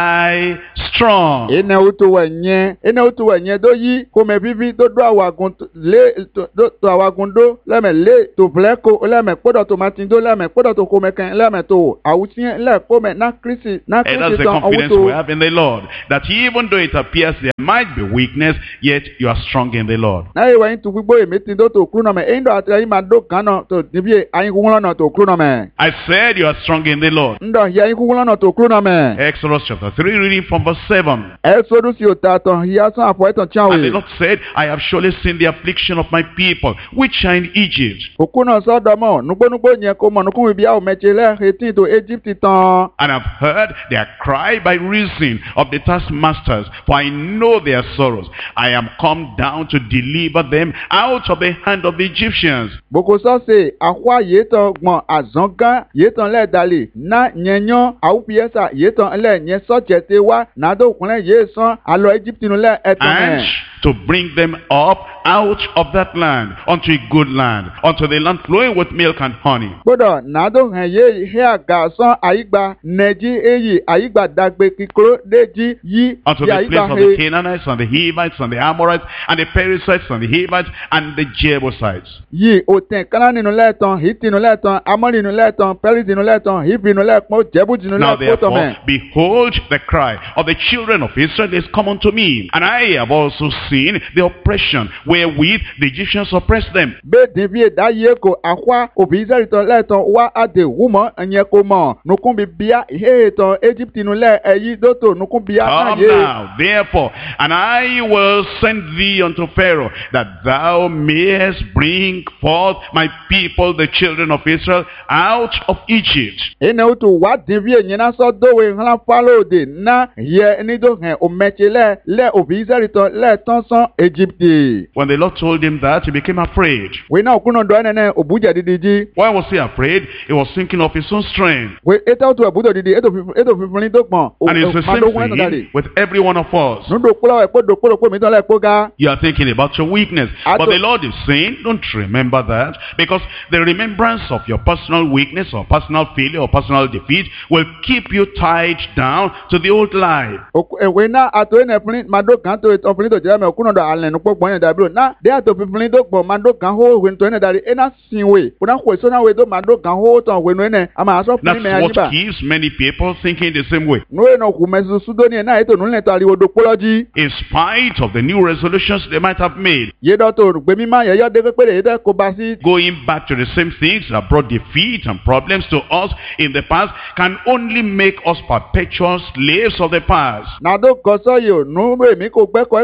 I strong. Ene o tu we yen ene o tu we yen do yi ko me vivi do do awagun to- le to do to awagun do le me le to ble ko le me podo to matin do le me podo to ko me kan le me to awutin le ko me na Kristi na And that's Kristi the ton confidence we awuto have in the Lord. That even though it appears there might be weakness, yet you are strong in the Lord. na e wa yin tu gbigbo emi tin do to kru no me e ndo atre yin ma do kan no to nibi ayin ku won no to kru no me I said you are strong in the Lord. ndo ya yin ku won no to kru no me Exodus chapter three, reading from verse seven. Exodus yo ta ton ya san afo etan chan And the we Lord said, I have surely seen the affliction of my people, which are in Egypt. oku no so do mo nugbo nugbo yen ko mo nukun bi a o meche le etin to Egypt tan And I've heard their cry by reason of the taskmasters, for I know their sorrows. I am come down to deliver them out of the hand of the Egyptians. boko so se akwa ye ton gbon azanga ye ton le dali na yenyan au piesa ye ton le yen so jete wa na do kunle ye san alo Egypt nu le etan And me to bring them up out of that land unto a good land, unto the land flowing with milk and honey. gbọ́dọ̀ nàdó hàn yé he àga sán àyígbà nẹjí èyí àyígbà dàgbé kíkúrò déjì yí Unto yí the àyígbà place of the he Canaanites and the Hivites and the Amorites and the Perizzites and the Hivites and the Jebusites. yí òtẹ̀ káná nínú lẹ́ẹ̀tàn hìtì nínú lẹ́ẹ̀tàn amọ́rì nínú lẹ́ẹ̀tàn pẹ́rìsì nínú lẹ́ẹ̀tàn hìbì nínú lẹ́ẹ̀pọ̀ jẹ́bùjì nínú Now lẹ́ẹ̀pọ̀ tọ̀mẹ̀. therefore, behold, the cry of the children of Israel is come unto me, and I have also seen the oppression wherewith the Egyptians oppressed them. bẹ́ẹ̀ dín bí èdè ayé kò àkwa òbí israẹli tán lẹ́ẹ̀tàn wá àdè wúmọ́ ẹ̀yẹ kò mọ̀ nukun bí bíá ìhé tán egypt nínú lẹ́ ẹ̀yí dótò nukun bíá náà Come yé. now, therefore, and I will send thee unto Pharaoh, that thou mayest bring forth my people, the children of Israel, out of Egypt. ene utu wa divie nyina so dowe hlan falo de na ye ni do hen o meche le le obi israeli to le ton son egypti When the Lord told him that, he became afraid. we na okuno do ene obuja didiji Why was he afraid? He was thinking of his own strength. we eta utu ebudo didi eto fifu eto fifu ni do gbon o And it's the ma do wen same dali thing with every one of us. nu do polo e po do polo po mi ton le po ga You are thinking about your weakness. I But don't- the Lord is saying, don't remember that. Because the remembrance of your personal weakness or personal failure or personal defeat will keep you tied down to the old life. Oku- e we na ato ene fun ma do kan to eto fun to jere me okuno do alen nu po gbon yan dabiro na de ato fifu ni do gbon ma do kan ho we to ene dali ena sinwe una ko so na we do ma do kan ho ton we nu ene ama aso fun That's me what ajiba keeps many people thinking the same way. Noe no kumezu sudoni na eto nule to ariwo dopology. In spite of the new resolutions they might have made, Ye do to gbe mi ma ye yo de pe le de ko ba si. going back to the same things that brought defeat and problems to us in the past can only make us perpetual slaves of the past. Na do ko so yo nu be mi ko gbe ko e ko ho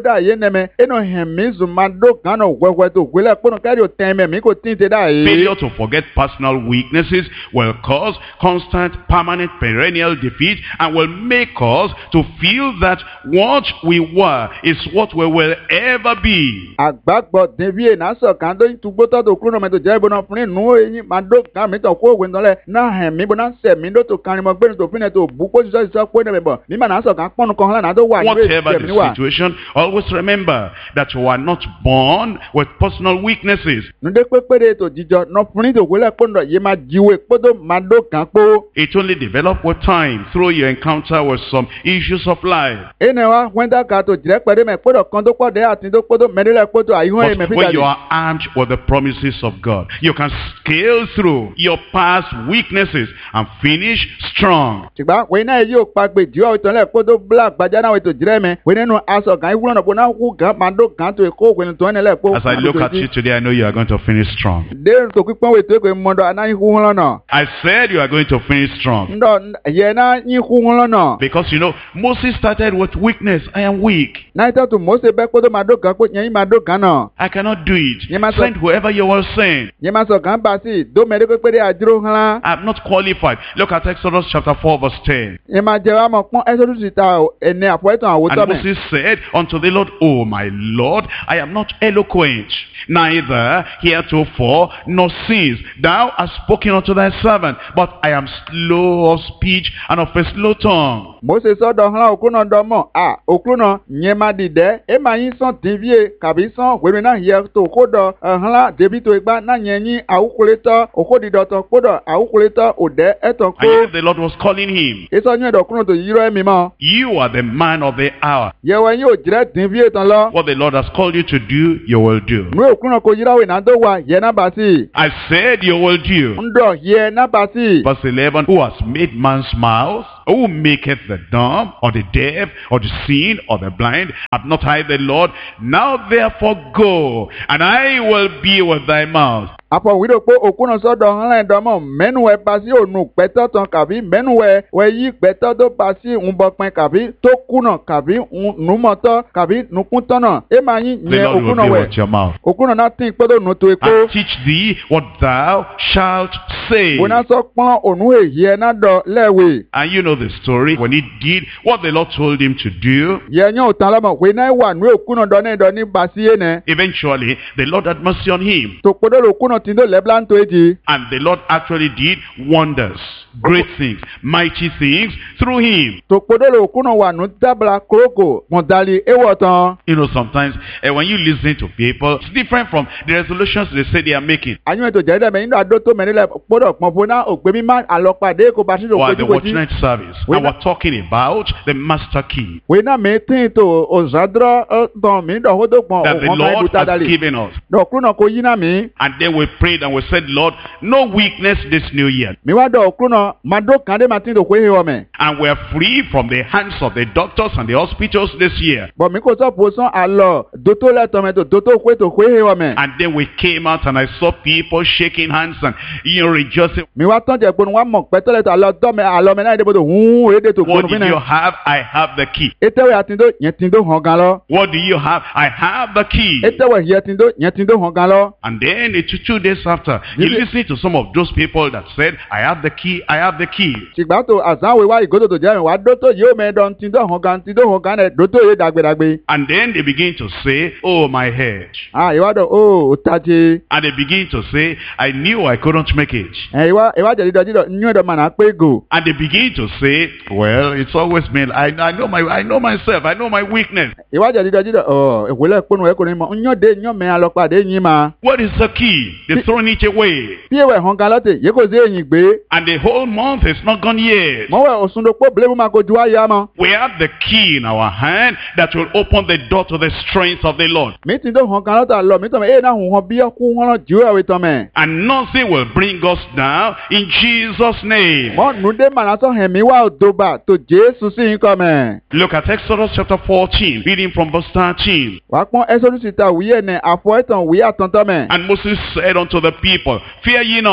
dà yé nẹ́mẹ́ ẹnu hẹ̀mí zùmádó kan náà wẹ́wẹ́ tó gbélé kpọ́nù káyọ̀ tẹ́mẹ̀ mí kò tí ń tẹ́ dà yé. Failure to forget personal weaknesses will cause constant, permanent, perennial defeat and will make us to feel that what we were is what we will ever be. Àgbàgbọ́ dèbí ẹ̀ náà sọ̀ kàn tó túgbó tó tó kúrò mẹ́tò jẹ́ ìbọn fún inú eyín máa dó kàn mí tó kó òwe ńlẹ̀ náà hẹ̀mí bó náà sẹ̀mí tó tó kàn mọ́ gbẹ́ni tó fi ní tó bú kó sísọ́ sísọ́ pé ní bẹ̀bọ̀ mímọ̀ náà sọ̀ kàn pọ́nù kan hàn náà tó wà ní Whatever the situation, always remember that you are not born with personal weaknesses. Nùdé pépéré tó jíjọ náà fún ní tó gbélé pọ́nù yìí máa jíwé kpótó máa dó kàn pó. It only develops with time through your encounter with some issues of life. Ene wa wẹ́ndà ká tó jìrẹ́ pẹ̀lú mẹ́ kpótó kan tó kpọ́ dé àti tó kpótó mẹ́rẹ́lẹ́ kpótó àyíwọ̀n yẹn mẹ́ But fi when you jáde. are armed with the promises of God, you can scale through your past weaknesses and finish strong. Tìgbà wẹ́n náà yóò pa gbè jíwọ́ ìtàn lẹ̀ kpótó bla gbadza náà wẹ́ tó jìrẹ́ mẹ́ wẹ́n nínú aṣọ kan ìwúlọ̀ náà bó náà kú gàn máa dó gàn tó kó wẹ́n tó ẹni lẹ̀ kpó. As I look at you today, I know you are going to finish strong. Dé tó pípọ́n wẹ́ tó ekwe mọ́dọ̀ anáyí hu wọn lọ́nà. I said you are going to finish strong. Ndọ̀ yẹ náà yí hu wọn lọ́nà. Because you know, Moses started with weakness. I am weak. Náà ìtọ́ tó Mósè bẹ́ kpótó máa dó gàn kpó yẹn yín máa dó gàn náà. I cannot do it. You must- Send whoever you will send. Yẹn máa sọ gàn bá sí dó mẹ́rẹ́ pépéré àdúró hàn. I am not qualified. Look at Exodus chapter four verse ten. Yẹn máa jẹ wá mọ̀ pọ́n ẹ́sọ́dún sì ta ẹni àfọwẹ́tàn àwòtọ́ And mẹ́. Moses said unto the Lord, O my Lord, I am not eloquent, neither heretofore nor since thou hast spoken unto thy servant, but I am slow of speech and of a slow tongue. Mósè sọ́dọ̀ hàn òkú náà dọ́mọ̀ à òkú náà yẹn máa dìdẹ́ ẹ máa yín sàn tìbíye kàbí sàn wẹ́rẹ́ náà yẹ tó kó dọ̀ hàn lá débi tó igbá náà yẹn yín àwùkulẹ́tọ̀ òkú dìdọ̀tọ̀ kó dọ̀ àwùkulẹ́tọ̀ òdẹ́ ẹ̀tọ̀ And kó. yet the Lord was calling him. Èso yẹn dọ̀ kúrò tó yírọ̀ ẹ̀mí mọ́. You are the man of the hour. Yẹ̀wọ̀ yín ò jìrẹ́ tìbíye tán lọ. What the Lord has called you to do, you will do. Nú òkú náà kò yírọ̀ wẹ̀ náà tó wà yẹ náà bá sí. I said you will do. Ndọ̀ yẹ náà bá sí. Verse eleven, who has made man's mouth, who maketh the dumb, or the deaf, or the seen, or the blind, have not I the Lord? Now therefore go, and I will be with thy mouth. Àpọ̀ wíìdò pé òkú náà sọ́dọ̀ hàn láì dọ́mọ̀ mẹ́nu ẹ̀ bá sí ònù pẹ́tọ́ tán kàbí mẹ́nu ẹ̀ wẹ̀ yí pẹ́tọ́ tó bá sí ń bọ̀pẹ́ kàbí tó kùnà kàbí nùmọ̀tọ́ kàbí nùkúntọ́nà ẹ máa yín The yẹn Lord òkú will náà be wẹ̀ with your mouth. òkú náà náà tí ń pẹ́tọ́ nù tó epo And teach thee what thou shalt say. wọ́n náà sọ pọ́n ònù èyí ẹ̀ náà dọ̀ lẹ́wẹ̀. And you know the story. When he did what the Lord told him to do, yẹn yóò tán lọ́mọ̀ pé náà wà nù òkú náà dọ́ ní ìdọ́ ní bàtí yẹn nẹ. eventually the Lord had mercy on him. tó kpọ́dọ̀ òkú náà tí ń dó lẹ́bílá ń tó èjì. And the Lord actually did wonders, great things, mighty things through him. tó kpọ́dọ̀ òkú náà wà nù dábàlá kórókò mọ̀dálì ewọ̀ tán. You know, sometimes uh, when you listen to people, it's different from the resolutions they say they are making. àyùn ètò jẹ́rìí dẹ̀mẹ̀ nínú àdó tó mẹ́rin lẹ̀ kpọ́dọ̀ pọ̀n fún náà ògbé mímá àlọ́pàdé kò bá sísò Or the watch kojúkojú. night service. We And know- we're talking about the master key wòye náà mi tí ń tó òzàdúrọ̀ tán mi dọ̀ hódó pọ̀n that the òhun máa ń Lord dùn has tádàlì. given us. dọ̀kúrú náà kò yí náà mi. And then we prayed and we said, Lord, no weakness this new year. mi wá dọ̀ òkúrú náà máa dó kàn dé máa tí ń tó kó ehe wọ̀ mẹ́. And we're free from the hands of the doctors and the hospitals this year. bọ̀ mi kò sọ pòsán àlọ́ dòtó lẹ́tọ̀ mẹ́ tó dòtó kó ètò kó ehe wọ̀ mẹ́. And then we came out and I saw people shaking hands and you know, rejoicing. mi wá tán jẹ́ gbónú wá mọ̀ pẹ́tọ́ lẹ́tọ̀ àlọ́ dọ́mẹ́ àlọ́ mẹ́ náà èdè bòtò hùn èdè tó What gbónú did fún you náà. have? I have the key. ètèwé àtìndó yẹn tìndó hàn gan lọ. What do you have? I have the key. ètèwé yẹn tìndó yẹn tìndó hàn gan lọ. And then it took two days after, you Did it- listen to some of those people that said, I have the key, I have the key. ṣùgbọ́n tó àzáwé wá ìgòdò tó jẹ́ mi wá dótó yóò mẹ́ẹ̀dọ́ tìndó hàn gan tìndó hàn gan ẹ̀ dótó yé dàgbédàgbé. And then they begin to say, oh, my head. ah ìwádọ̀ ó tajé. And they begin to say, I knew I couldn't make it. ẹ ìwá ìwá jẹ̀dí dọ̀ jídọ̀ nyú ẹ̀dọ̀ màná pé gò. And they begin to say, well, it's always been, I, I know my, I know myself, I know my weakness. ìwá jẹ̀dí dọ̀ jídọ̀ ọ̀ ìwòlẹ̀ pọnù ẹ̀ kò ní mọ̀ nyọ́ de nyọ́ mẹ́ alọ́pàdé yín ma. What is the key? They've thrown it away. bí ewé hàn gan lọ́tẹ̀ yé kò sí èyìn gbé. And the whole month is not gone yet. mọ̀wé òsùndòpó bìlẹ̀ máa kojú wáyà mọ́. We have the key in our hand that will open the door to the strength of the Lord. mi ti dó hàn gan lọ́tà lọ mi tọ́ mẹ́ ẹ̀ náà hùn hàn bí ọkú hàn jù ẹ̀wé tọ́ mẹ́. And nothing will bring us down in Jesus' name. mọ́ nùdé màná sọ hẹ̀mí wá òdòbà tó jésù sí yín kọ́ mẹ́. Look at Exodus chapter fourteen, reading from verse thirteen. wàá pọ́n ẹ́sọ́dún ta wíyẹ̀ nẹ àfọ ẹ̀tàn wíyà tọ́ntọ́ mẹ́. And Moses said unto the people, fear ye not,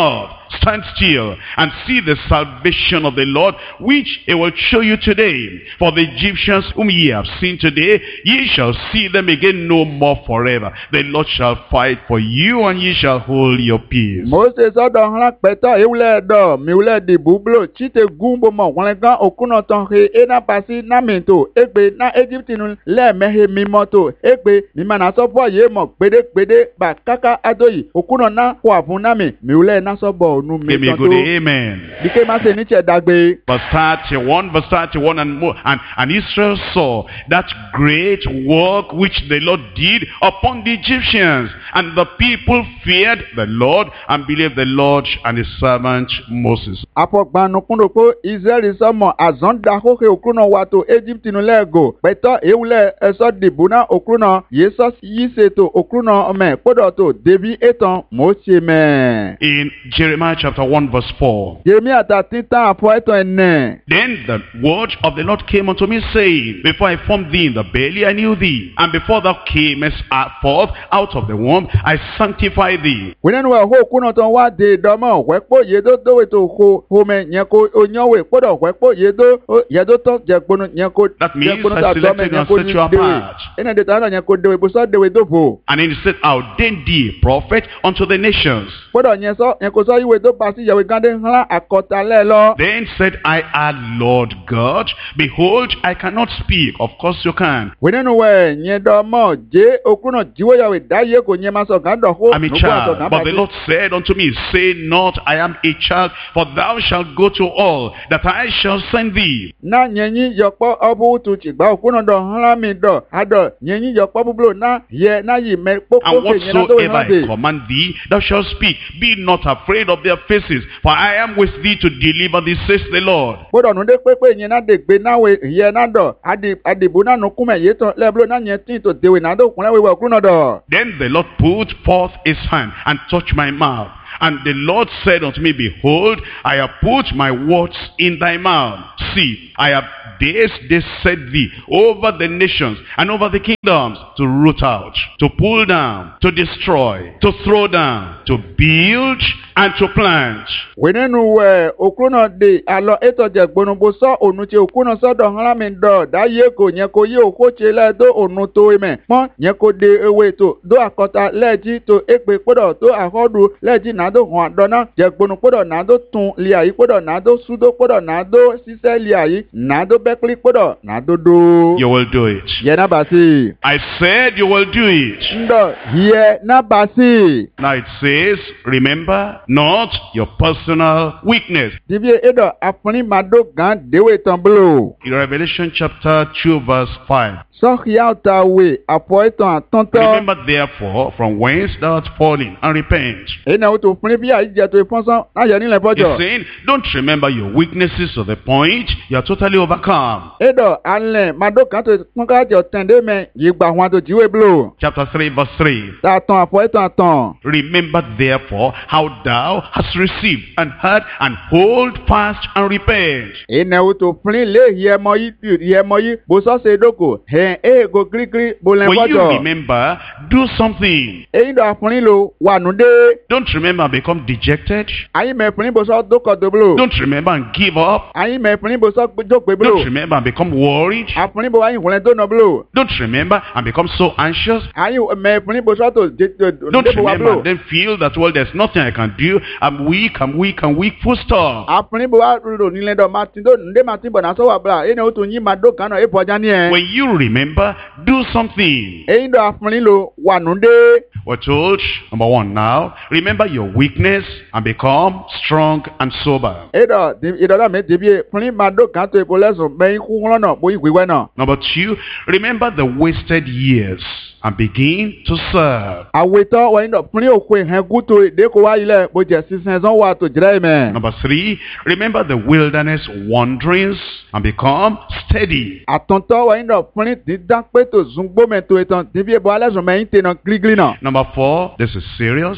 stand still and see the salvation of the Lord, which he will show you today. For the Egyptians whom ye have seen today, ye shall see them again no more forever. The Lord shall fight for you, and ye shall hold your peace. Moses ọdọ hàn pẹtọ ewúlẹ dọ miwúlẹ di bublo chite gúnbọ mọ wọn gan òkúnà tán he ena pasi námìntò egbe ná Egypt nu lẹẹmẹhe mímọtò egbe mímànà sọfọ yé mọ gbedégbedé bà káká adóyì òkúnà ná wà fún námì miwúlẹ ná sọbọ ònu mi Give me a tán good tó. amen. Dike má ṣe níṣẹ dàgbé. Verse thirty-one, verse thirty-one and more. And, and Israel saw that great work which the Lord did upon the Egyptians. And the people feared the Lord and believed the Lord and his servant Moses. Afọgbanu kúndò pé Israẹli sọmọ àzọ́ndàkókè òkúnà wàtò Egypt nu lẹ́ẹ̀gò pẹ̀tọ́ ewúlẹ̀ ẹ̀sọ́ dìbò náà òkúnà yéṣọ́ yìí ṣètò òkúnà ọmọ kódò tó débi ètàn mọ́ṣẹ́ mẹ́. In Jeremiah chapter one verse four. Jeremiah ta títàn àfọ ẹ̀tàn ẹ̀nẹ̀. Then the word of the Lord came unto me, saying, Before I formed thee in the belly, I knew thee. And before thou camest forth out of the womb, I sanctified thee. Wíńdẹ́nu wẹ̀ hó òkúnà tán wá dé ìdánmọ̀ wẹ́pọ̀ yédó dówè tó ho homẹ yẹn kó onyọ́wé kódò wẹ́pọ̀ yédó yédó tán jẹ̀gbọ́n yẹn kó jẹ̀gbọ́n tó àtọ́mẹ yẹn kó ní déwé. Ẹnna dètò àná yẹn kó déwé bùsọ̀ déwé dófò. And he said, I ordained thee a prophet unto the nations. Kódò yẹn sọ yẹn kó sọ ìwé tó pa sí ìyàwó gánde ńlá àkọtalẹ̀ lọ. Then said I, Ah, Lord God, behold, I cannot speak. Of course you can. Wíńdẹ́nu wẹ̀ yẹn dọ́mọ̀ jẹ́ òkúnà jíwéyàwó dáyé kò yẹn máa sọ gàdọ̀ hó. I'm a child, but the Lord said unto me, Say not, I am a child, for thou shalt go to all that I shall send thee. Na nyenyi yọkpọ ọbụ tu chigba òkúnà dọ̀ ńlá mi dọ̀ adọ̀ nyenyi yọkpọ búblò na yẹ na yìí mẹ kpókpó And kè nyẹ na tó wẹ̀ whatsoever hàn dé. I command thee, thou shalt speak. Be not afraid of their faces, for I am with thee to deliver thee, says the Lord. Kódọ̀ nu dé pépé yẹn na dè gbé náwó yẹ na dọ̀ adi adìbò náà nu kúmẹ̀ yé tán lẹ́bùlò náà yẹn tí tó déwé náà dó kúnlẹ̀ wíwẹ̀ òkúnà dọ̀. Then the Lord put forth his hand and touched my mouth. And the Lord said unto me, Behold, I have put my words in thy mouth. See, I have this day set thee over the nations and over the kingdoms to root out, to pull down, to destroy, to throw down, to build, and to plant. Wíńdẹ́nu wẹ̀ òkúnà dè àlọ́ ètò jẹ̀gbọ́nubó sọ ònu tí òkúnà sọ́dọ̀ ńlá mi dọ̀ dáyé kò yẹn kó yé òkó tse lẹ́ dó ònu tó emẹ̀ pọ́n yẹn kó de ewé tó dó àkọ́ta lẹ́ẹ̀jì tó égbè kpọ́dọ̀ tó àkọ́dù lẹ́ẹ̀jì náà dó hàn dọ́nà jẹ̀gbọ́nu kpọ́dọ̀ náà dó tún lià yìí kpọ́dọ̀ náà dó súdó kpọ́dọ̀ náà dó sísẹ́ lià yìí náà dó bẹ́kílì kpọ́dọ̀ náà dó dó. You will do it. Yẹ náà bá sí. I said you will do it. Ndọ̀ yẹ náà bá sí. Now it says, remember not your personal weakness. Dibi edo afuni mado gan dewe tamblo. In Revelation chapter two verse five. Sọ́kìyà ọ̀tá wè àpọ̀ ìtàn àtọ́ntọ́. Remember therefore from whence thou art fallen and repent. Èyí náà ó tó fún bí àyíjẹ tó ìfọ́nsán láyẹ̀ nílẹ̀ bọ́jọ̀. He's saying, don't remember your weaknesses to the point you are totally overcome. Edo alẹ̀ mado kan tó kúnká jọ tẹ̀ndé mẹ́ yìí gbà wọn tó jíwé blo. Chapter three verse three. Tàtàn àpọ̀ ìtàn àtàn. Remember therefore how thou hast received and heard and hold fast and repent. Èyí náà ó tó fún ilé ìyẹmọ yìí ìyẹmọ yìí bó sọ́sẹ̀ ìdókò ẹ̀ ẹ̀ go gírígírí bó lẹ́ When you bọ́jọ̀. remember, do something. Èyí dọ̀ àfúnni lo wà nù dé. Don't remember and become dejected. Àyìn mẹ́fúnni bó sọ́ dókọ̀ tó blo. Don't remember and give up. Àyìn mẹ́fúnni bó sọ́ jókòó blo. Don't remember and become worried. Àfúnni bó àyìn ìwọlẹ̀ tó nà blo. Don't remember and become so anxious. Àyìn mẹ́fúnni bó sọ́ tó Don't débò wá remember blo. and then feel that, well, there's nothing I can do. I'm weak, I'm weak, I'm weak, full stop. Àfúnni bó wá rò nílẹ̀ dọ̀ máa ti dó ǹdé máa ti bọ̀ náà sọ́wọ́ àbúrà èyí ni ó tún yín máa dó kan náà èèpọ̀ ọjà ní ẹ̀. When you remember, do something. Èyí dọ̀ àfúnni lo wà nù dé. We're told, number one now, remember your weakness and become strong and sober. Èyí dọ̀ ìdọ̀dọ̀ mi dìbí fúnni máa dó kan tó èèpọ̀ lẹ́sùn bẹ́yìn kú lọ́nà bó ìwé wẹ́ náà. Number two, remember the wasted years and begin to serve. Àwètọ́ wọ̀nyí dọ̀ fúnni òkú ìhẹ́ gúto ìdẹ́kọ̀ wá ilẹ̀ bó jẹ́ sísẹ́ sán wà tó jìrẹ́ mẹ́. Number three, remember the wilderness wanderings and become steady. Àtọ̀ntọ́ wọ̀nyí dọ̀ fúnni dídá pé tó zungbó mẹ́tò ìtàn dìbí èbó alẹ́sùn mẹ́yìn tẹ̀nà gírígírí náà. Number four, this is serious.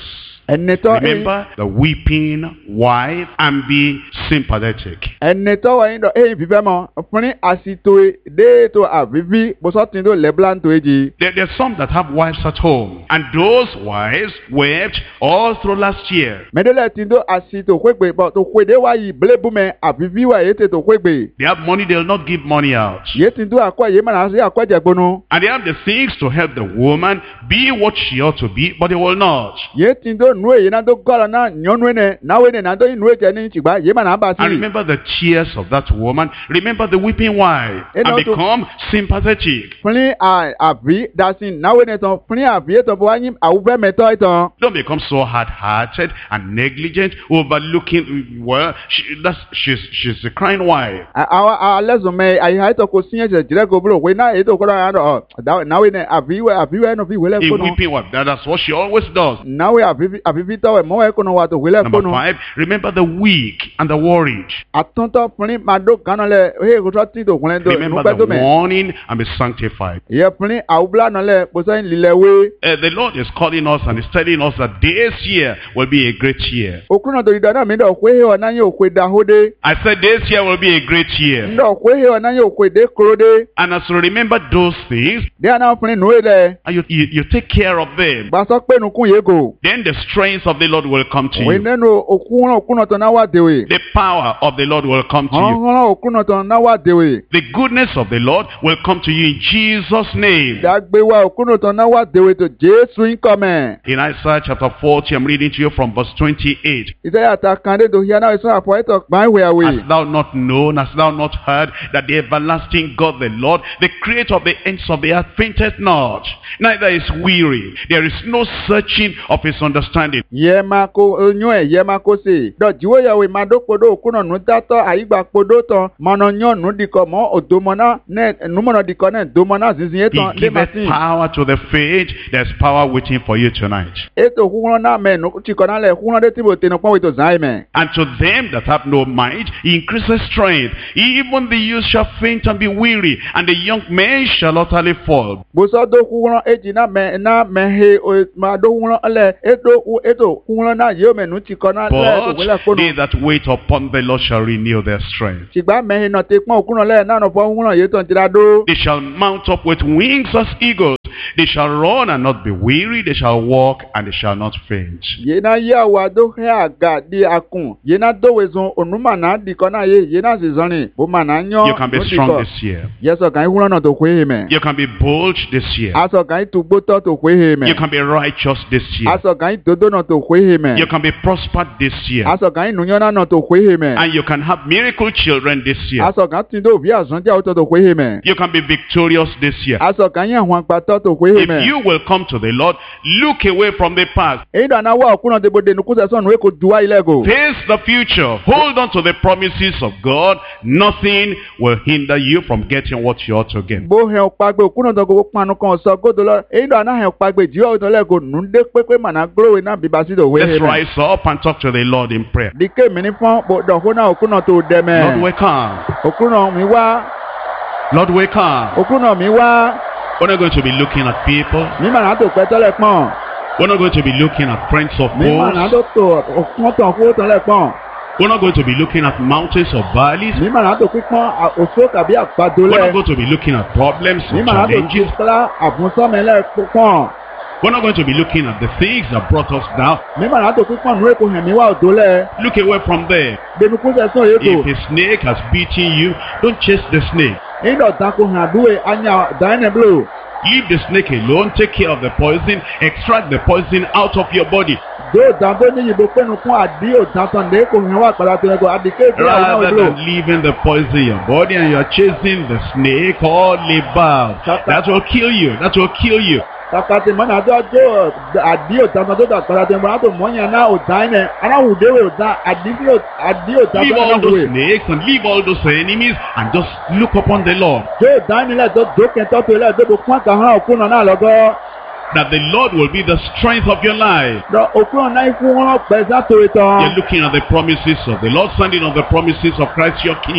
ẹni tó Remember the weeping wife and be sympathetic. ẹni tó wọ̀ yín dọ̀ ẹ̀yìn fífẹ́ mọ́ fún ní àsìtò déètò àfífí bọ́sọ̀tì tó lẹ́bùlá tó èjì. There, there are some that have wives at home, and those wives wept all through last year. mẹ́tẹ́lẹ̀ tí tó àsìtò kwégbè bọ̀ tó kwédé wáyé bélébùmẹ́ àfífí wà yé tètò kwégbè. They have money, they will not give money out. yé tí tó àkọ́ yé mọ̀nà sí àkọ́ jẹ̀gbọ́nù. And they have the things to help the woman be what she ought to be, but they will not. yé tí tó nù èyí náà tó gọ́lọ̀ náà nyọ́nù ẹ̀ náwó ẹ̀ náà tó yín nù èjẹ́ ní ìtìgbà yé mọ̀nà bá sí. And remember the tears of that woman. Remember the weeping wife. You know, And to- become sympathetic. fún ní àbí dasin náwó ẹ̀ tán fún ní àbí ètò fún wáyé àwùfẹ́ mẹ́tọ́ ìtàn. Don't become so hard-hearted and negligent, overlooking, well, she, that's, she's, she's a crying wife. àwọn alẹ́sùn mẹ́ àyíká ètò kò sí ẹ̀jẹ̀ jìrẹ́ kò búrò pé náà ètò kọ́ra yàrá ọ̀ náwó ẹ̀ àbíwẹ́ àbíwẹ́ ẹ̀nà fi wẹ́lẹ̀ A kónú. weeping wife. That, that's what she always does. náwó àbífi tọ́wẹ̀ mọ́wẹ́ kónú wa tó wẹ́lẹ̀ Number kónú. five, remember the weak and the worried. àtúntò fúnni màdó gánà lẹ oye kòtò tí tó kúnlẹ̀ tó Remember nùpẹ́ tó the mẹ́. warning and be sanctified. yẹ fúnni àwùbúlà nà lẹ kpọ́sẹ́ lílẹ̀ wé. Uh, the Lord is calling us and is telling us that this year will be a great year. òkú náà tó di dáná mi dọ̀ kóhe ọ̀ náà yẹ òkú dahode. I said this year will be a great year. ndọ̀ kóhe ọ̀ náà yẹ òkú dé korode. And as you remember those things, dé àná fúnni nùwé lẹ. and you, you, you take care of them, gbàsọ́ pé nukun yé go. then the strength of the Lord will come to òwe you. nínú òkú náà òkú náà tó náà wà déwè. The power of the Lord will come to you. hàn òkú náà tó náà wà déwè. The goodness of the Lord will come to you in Jesus' name. dàgbé wa òkú náà tó náà wà déwè tó jésù ń kọ́ mẹ́. In Isaiah chapter forty, I'm reading to you from verse twenty-eight. ìtẹ́yà ta kan dé tó hiẹ́ náà ìsọ́nà àpò ẹ̀tọ́ gbà ń wẹ̀ àwẹ̀. Hast thou not known, hast thou not heard, that the everlasting God, the Lord, the creator of the ends of the earth, fainteth not, neither is weary. There is no searching of his understanding. yẹ máa kó oyún ẹ yẹ máa kó se dọ̀jíwó yẹ̀wò máa dókòdó òkúnà nù dátọ́ àyígbà kpodó tán mọ̀nà yán nù dìkọ̀ mọ́ òdòmọ́ná nẹ nùmọ̀nà dìkọ̀ nẹ dòmọ́ná zinzin yẹ He tán lé giveth màsín. power to the faint. There's power waiting for you tonight. ètò kúkúrọ́ náà mẹ́ nù tìkọ̀ náà lẹ̀ kúkúrọ́ dé tìbò tẹnu pọ́n wètò zàn mẹ́. And to them that have no might, he increases strength. Even the youth shall faint and be weary, and the young men shall utterly fall. bùsọ̀ dó kúkúrọ́ èjì náà mẹ́ náà mẹ́ he o máa dó kúkúrọ́ lẹ̀ ètò ètò kúkúrọ́ náà yóò mẹ́ nù tìkọ̀ náà lẹ̀ tó wẹ́lẹ̀ But kónú. they that wait upon the Lord shall renew their strength. tìgbà mẹ́hin náà ti pọ́n òkúnà lẹ̀ náà nù fọ́ kúkúrọ́ yìí tán tìlá dó. They shall mount up with wings as eagles. They shall run and not be weary. They shall walk and they shall not faint. yena ya wa do he aga di akun yena do wezon onuma na di kona ye yena zizoni bo mana nyo You can be strong this year. yeso kan ihuro na to kwe me You can be bold this year. aso kan tugbo to to kwe me You can be righteous this year. aso kan dodo na to kwe me You can be prospered this year. aso kan nunyona na to kwe me And you can have miracle children this year. aso kan tindo bi azon ja to to kwe me You can be victorious this year. aso kan yan hwan pa to to kwe If me you will come to the Lord, look away from the past. e da na wa okuna de bode nukusa son we ko duwa ile go Face the future. Hold on to the promises of God. Nothing will hinder you from getting what you ought to get. bo he opagbe okuna to go panu kan so godo lo e da na he opagbe ji o to le go nu de pepe mana glowe na bibasi do we Let's me rise up and talk to the Lord in prayer. dike mi ni fún bọ̀dọ̀ kó náà òkú náà tó dẹ Lord, mẹ́. we come. òkú náà mi wá Lord, we come. òkú náà mi wá We're not going to be looking at people. mi mà náà tó pẹ́ tọ́lẹ̀ pọ̀n We're not going to be looking at friends of mi mà náà foes. tó tó òkú tán kó tọ́lẹ̀ pọ̀n We're not going to be looking at mountains or valleys. mi mà náà tó pípọ́n òṣó tàbí àgbàdo We're lẹ̀ not going to be looking at problems mi or mà náà tó challenges. ti sọ́lá àbúnsọ́mẹ́lẹ̀ pọ̀n We're not going to be looking at the things that brought us down. mi mà náà tó pípọ́n nù èkó hẹ̀mí wá òdó lẹ̀ Look away from there. gbẹnukú sẹ́sọ̀ èkó If a snake has beaten you, don't chase the snake. ìdọ̀tà kò hàn àdúwẹ̀ anya dynablo Leave the snake alone. Take care of the poison. Extract the poison out of your body. dó òdà tó ní yìnbó pẹ́nu fún àdí òdà tán lé kò hàn wá àgbàdo tó yẹ kó àdìké ìgbéyàwó náà Rather òdò. than leaving the poison in your body and you're chasing the snake or liver. That will kill you. That will kill you. kakati mana do do adio tama do da para tembo ato monya na odaine ana udewe oda adio adio Leave tama all na those we snakes and leave all those enemies and just look upon the Lord. do dani le do do ke to to le do kwa ka han okuna na logo That the Lord will be the strength of your life. do okuna na ifu won pe za to You're etan looking at the promises of the Lord, standing on the promises of Christ your King.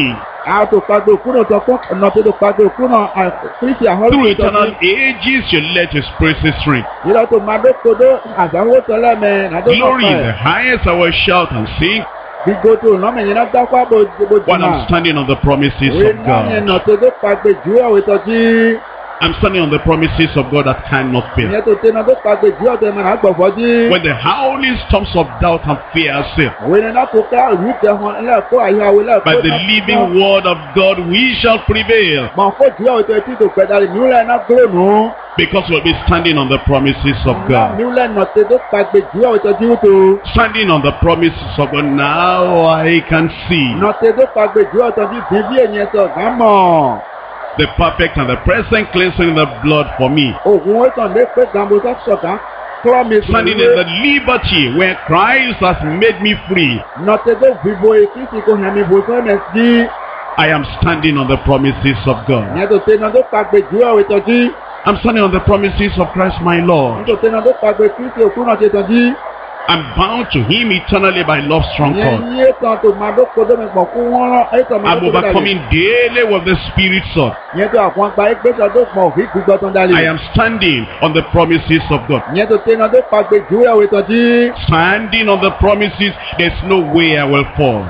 A to pagbe kuno to ko no to do pagbe kuno a Kristi a hol. Through eternal ages, you let his praises ring. Ira to mado kodo azawo to le me na do. Glory in the highest, I will shout and sing Bigo to no me na da kwa bo bo. while I'm standing on the promises We of na God. no to do pagbe ju o to ji. I'm standing on the promises of God that cannot fail. Ìyẹn tó tẹ́ náà tó pàgbé jí ọ̀dọ̀ ẹ̀mọ̀ náà gbọ̀fọ́ jí. When the howling storms of doubt and fear assail, Òwe ni náà tó ká ìlú tẹ hàn ẹlẹ́ẹ̀kọ́ àyàwó lẹ́ẹ̀kọ́. by the living word of God we shall prevail, Mọ̀ kó jí ọ̀dọ̀ etí tó pẹ̀dálì níwúlẹ̀ náà gbúrò nù. because we'll be standing on the promises of God. Níwúlẹ̀ náà tẹ́ tó pàgbé jí ọ̀dọ̀ jí wúto. Standing on the promises of God, now I can see Náà tẹ́ tó pàgbé jí ọ̀dọ̀ jí bí bí ènìyàn sọ̀ gán mọ̀. the perfect and the present cleansing of the blood for me. Ògùn ó tàn lé pé gàmbó tó sọ̀gán. Promise Standing in the liberty where Christ has made me free. Náà tẹ́ tó vivo etí tí kò hàn mí bò sọ́nà sí. I am standing on the promises of God. Ìyẹn tó tẹ́ náà tó pàgbé jí ọ̀dọ̀ jí. I'm standing on the promises of Christ my Lord. Nítorí tẹ́ náà tó pàgbé Kristi òkú náà ṣe tàn jí. I'm bound to him eternally by love's strong cord. I'm I'm overcoming daily with the Spirit's sword. I am standing on the promises of God. Standing on the promises, there's no way I will fall.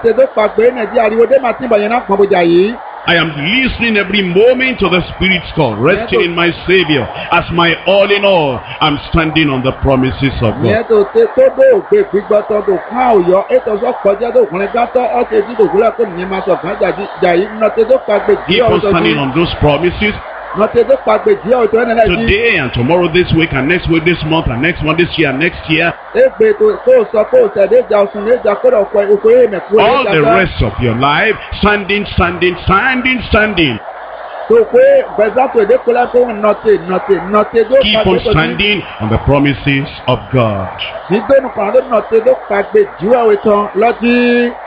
I am listening every moment to the Spirit's call, resting in my Savior as my all in all. I'm standing on the promises of God. Keep on standing on those promises. Today and tomorrow, this week and next week, this month and next one, this year and next year. All the rest of your life, standing, standing, standing, standing. Keep on standing on the promises of God.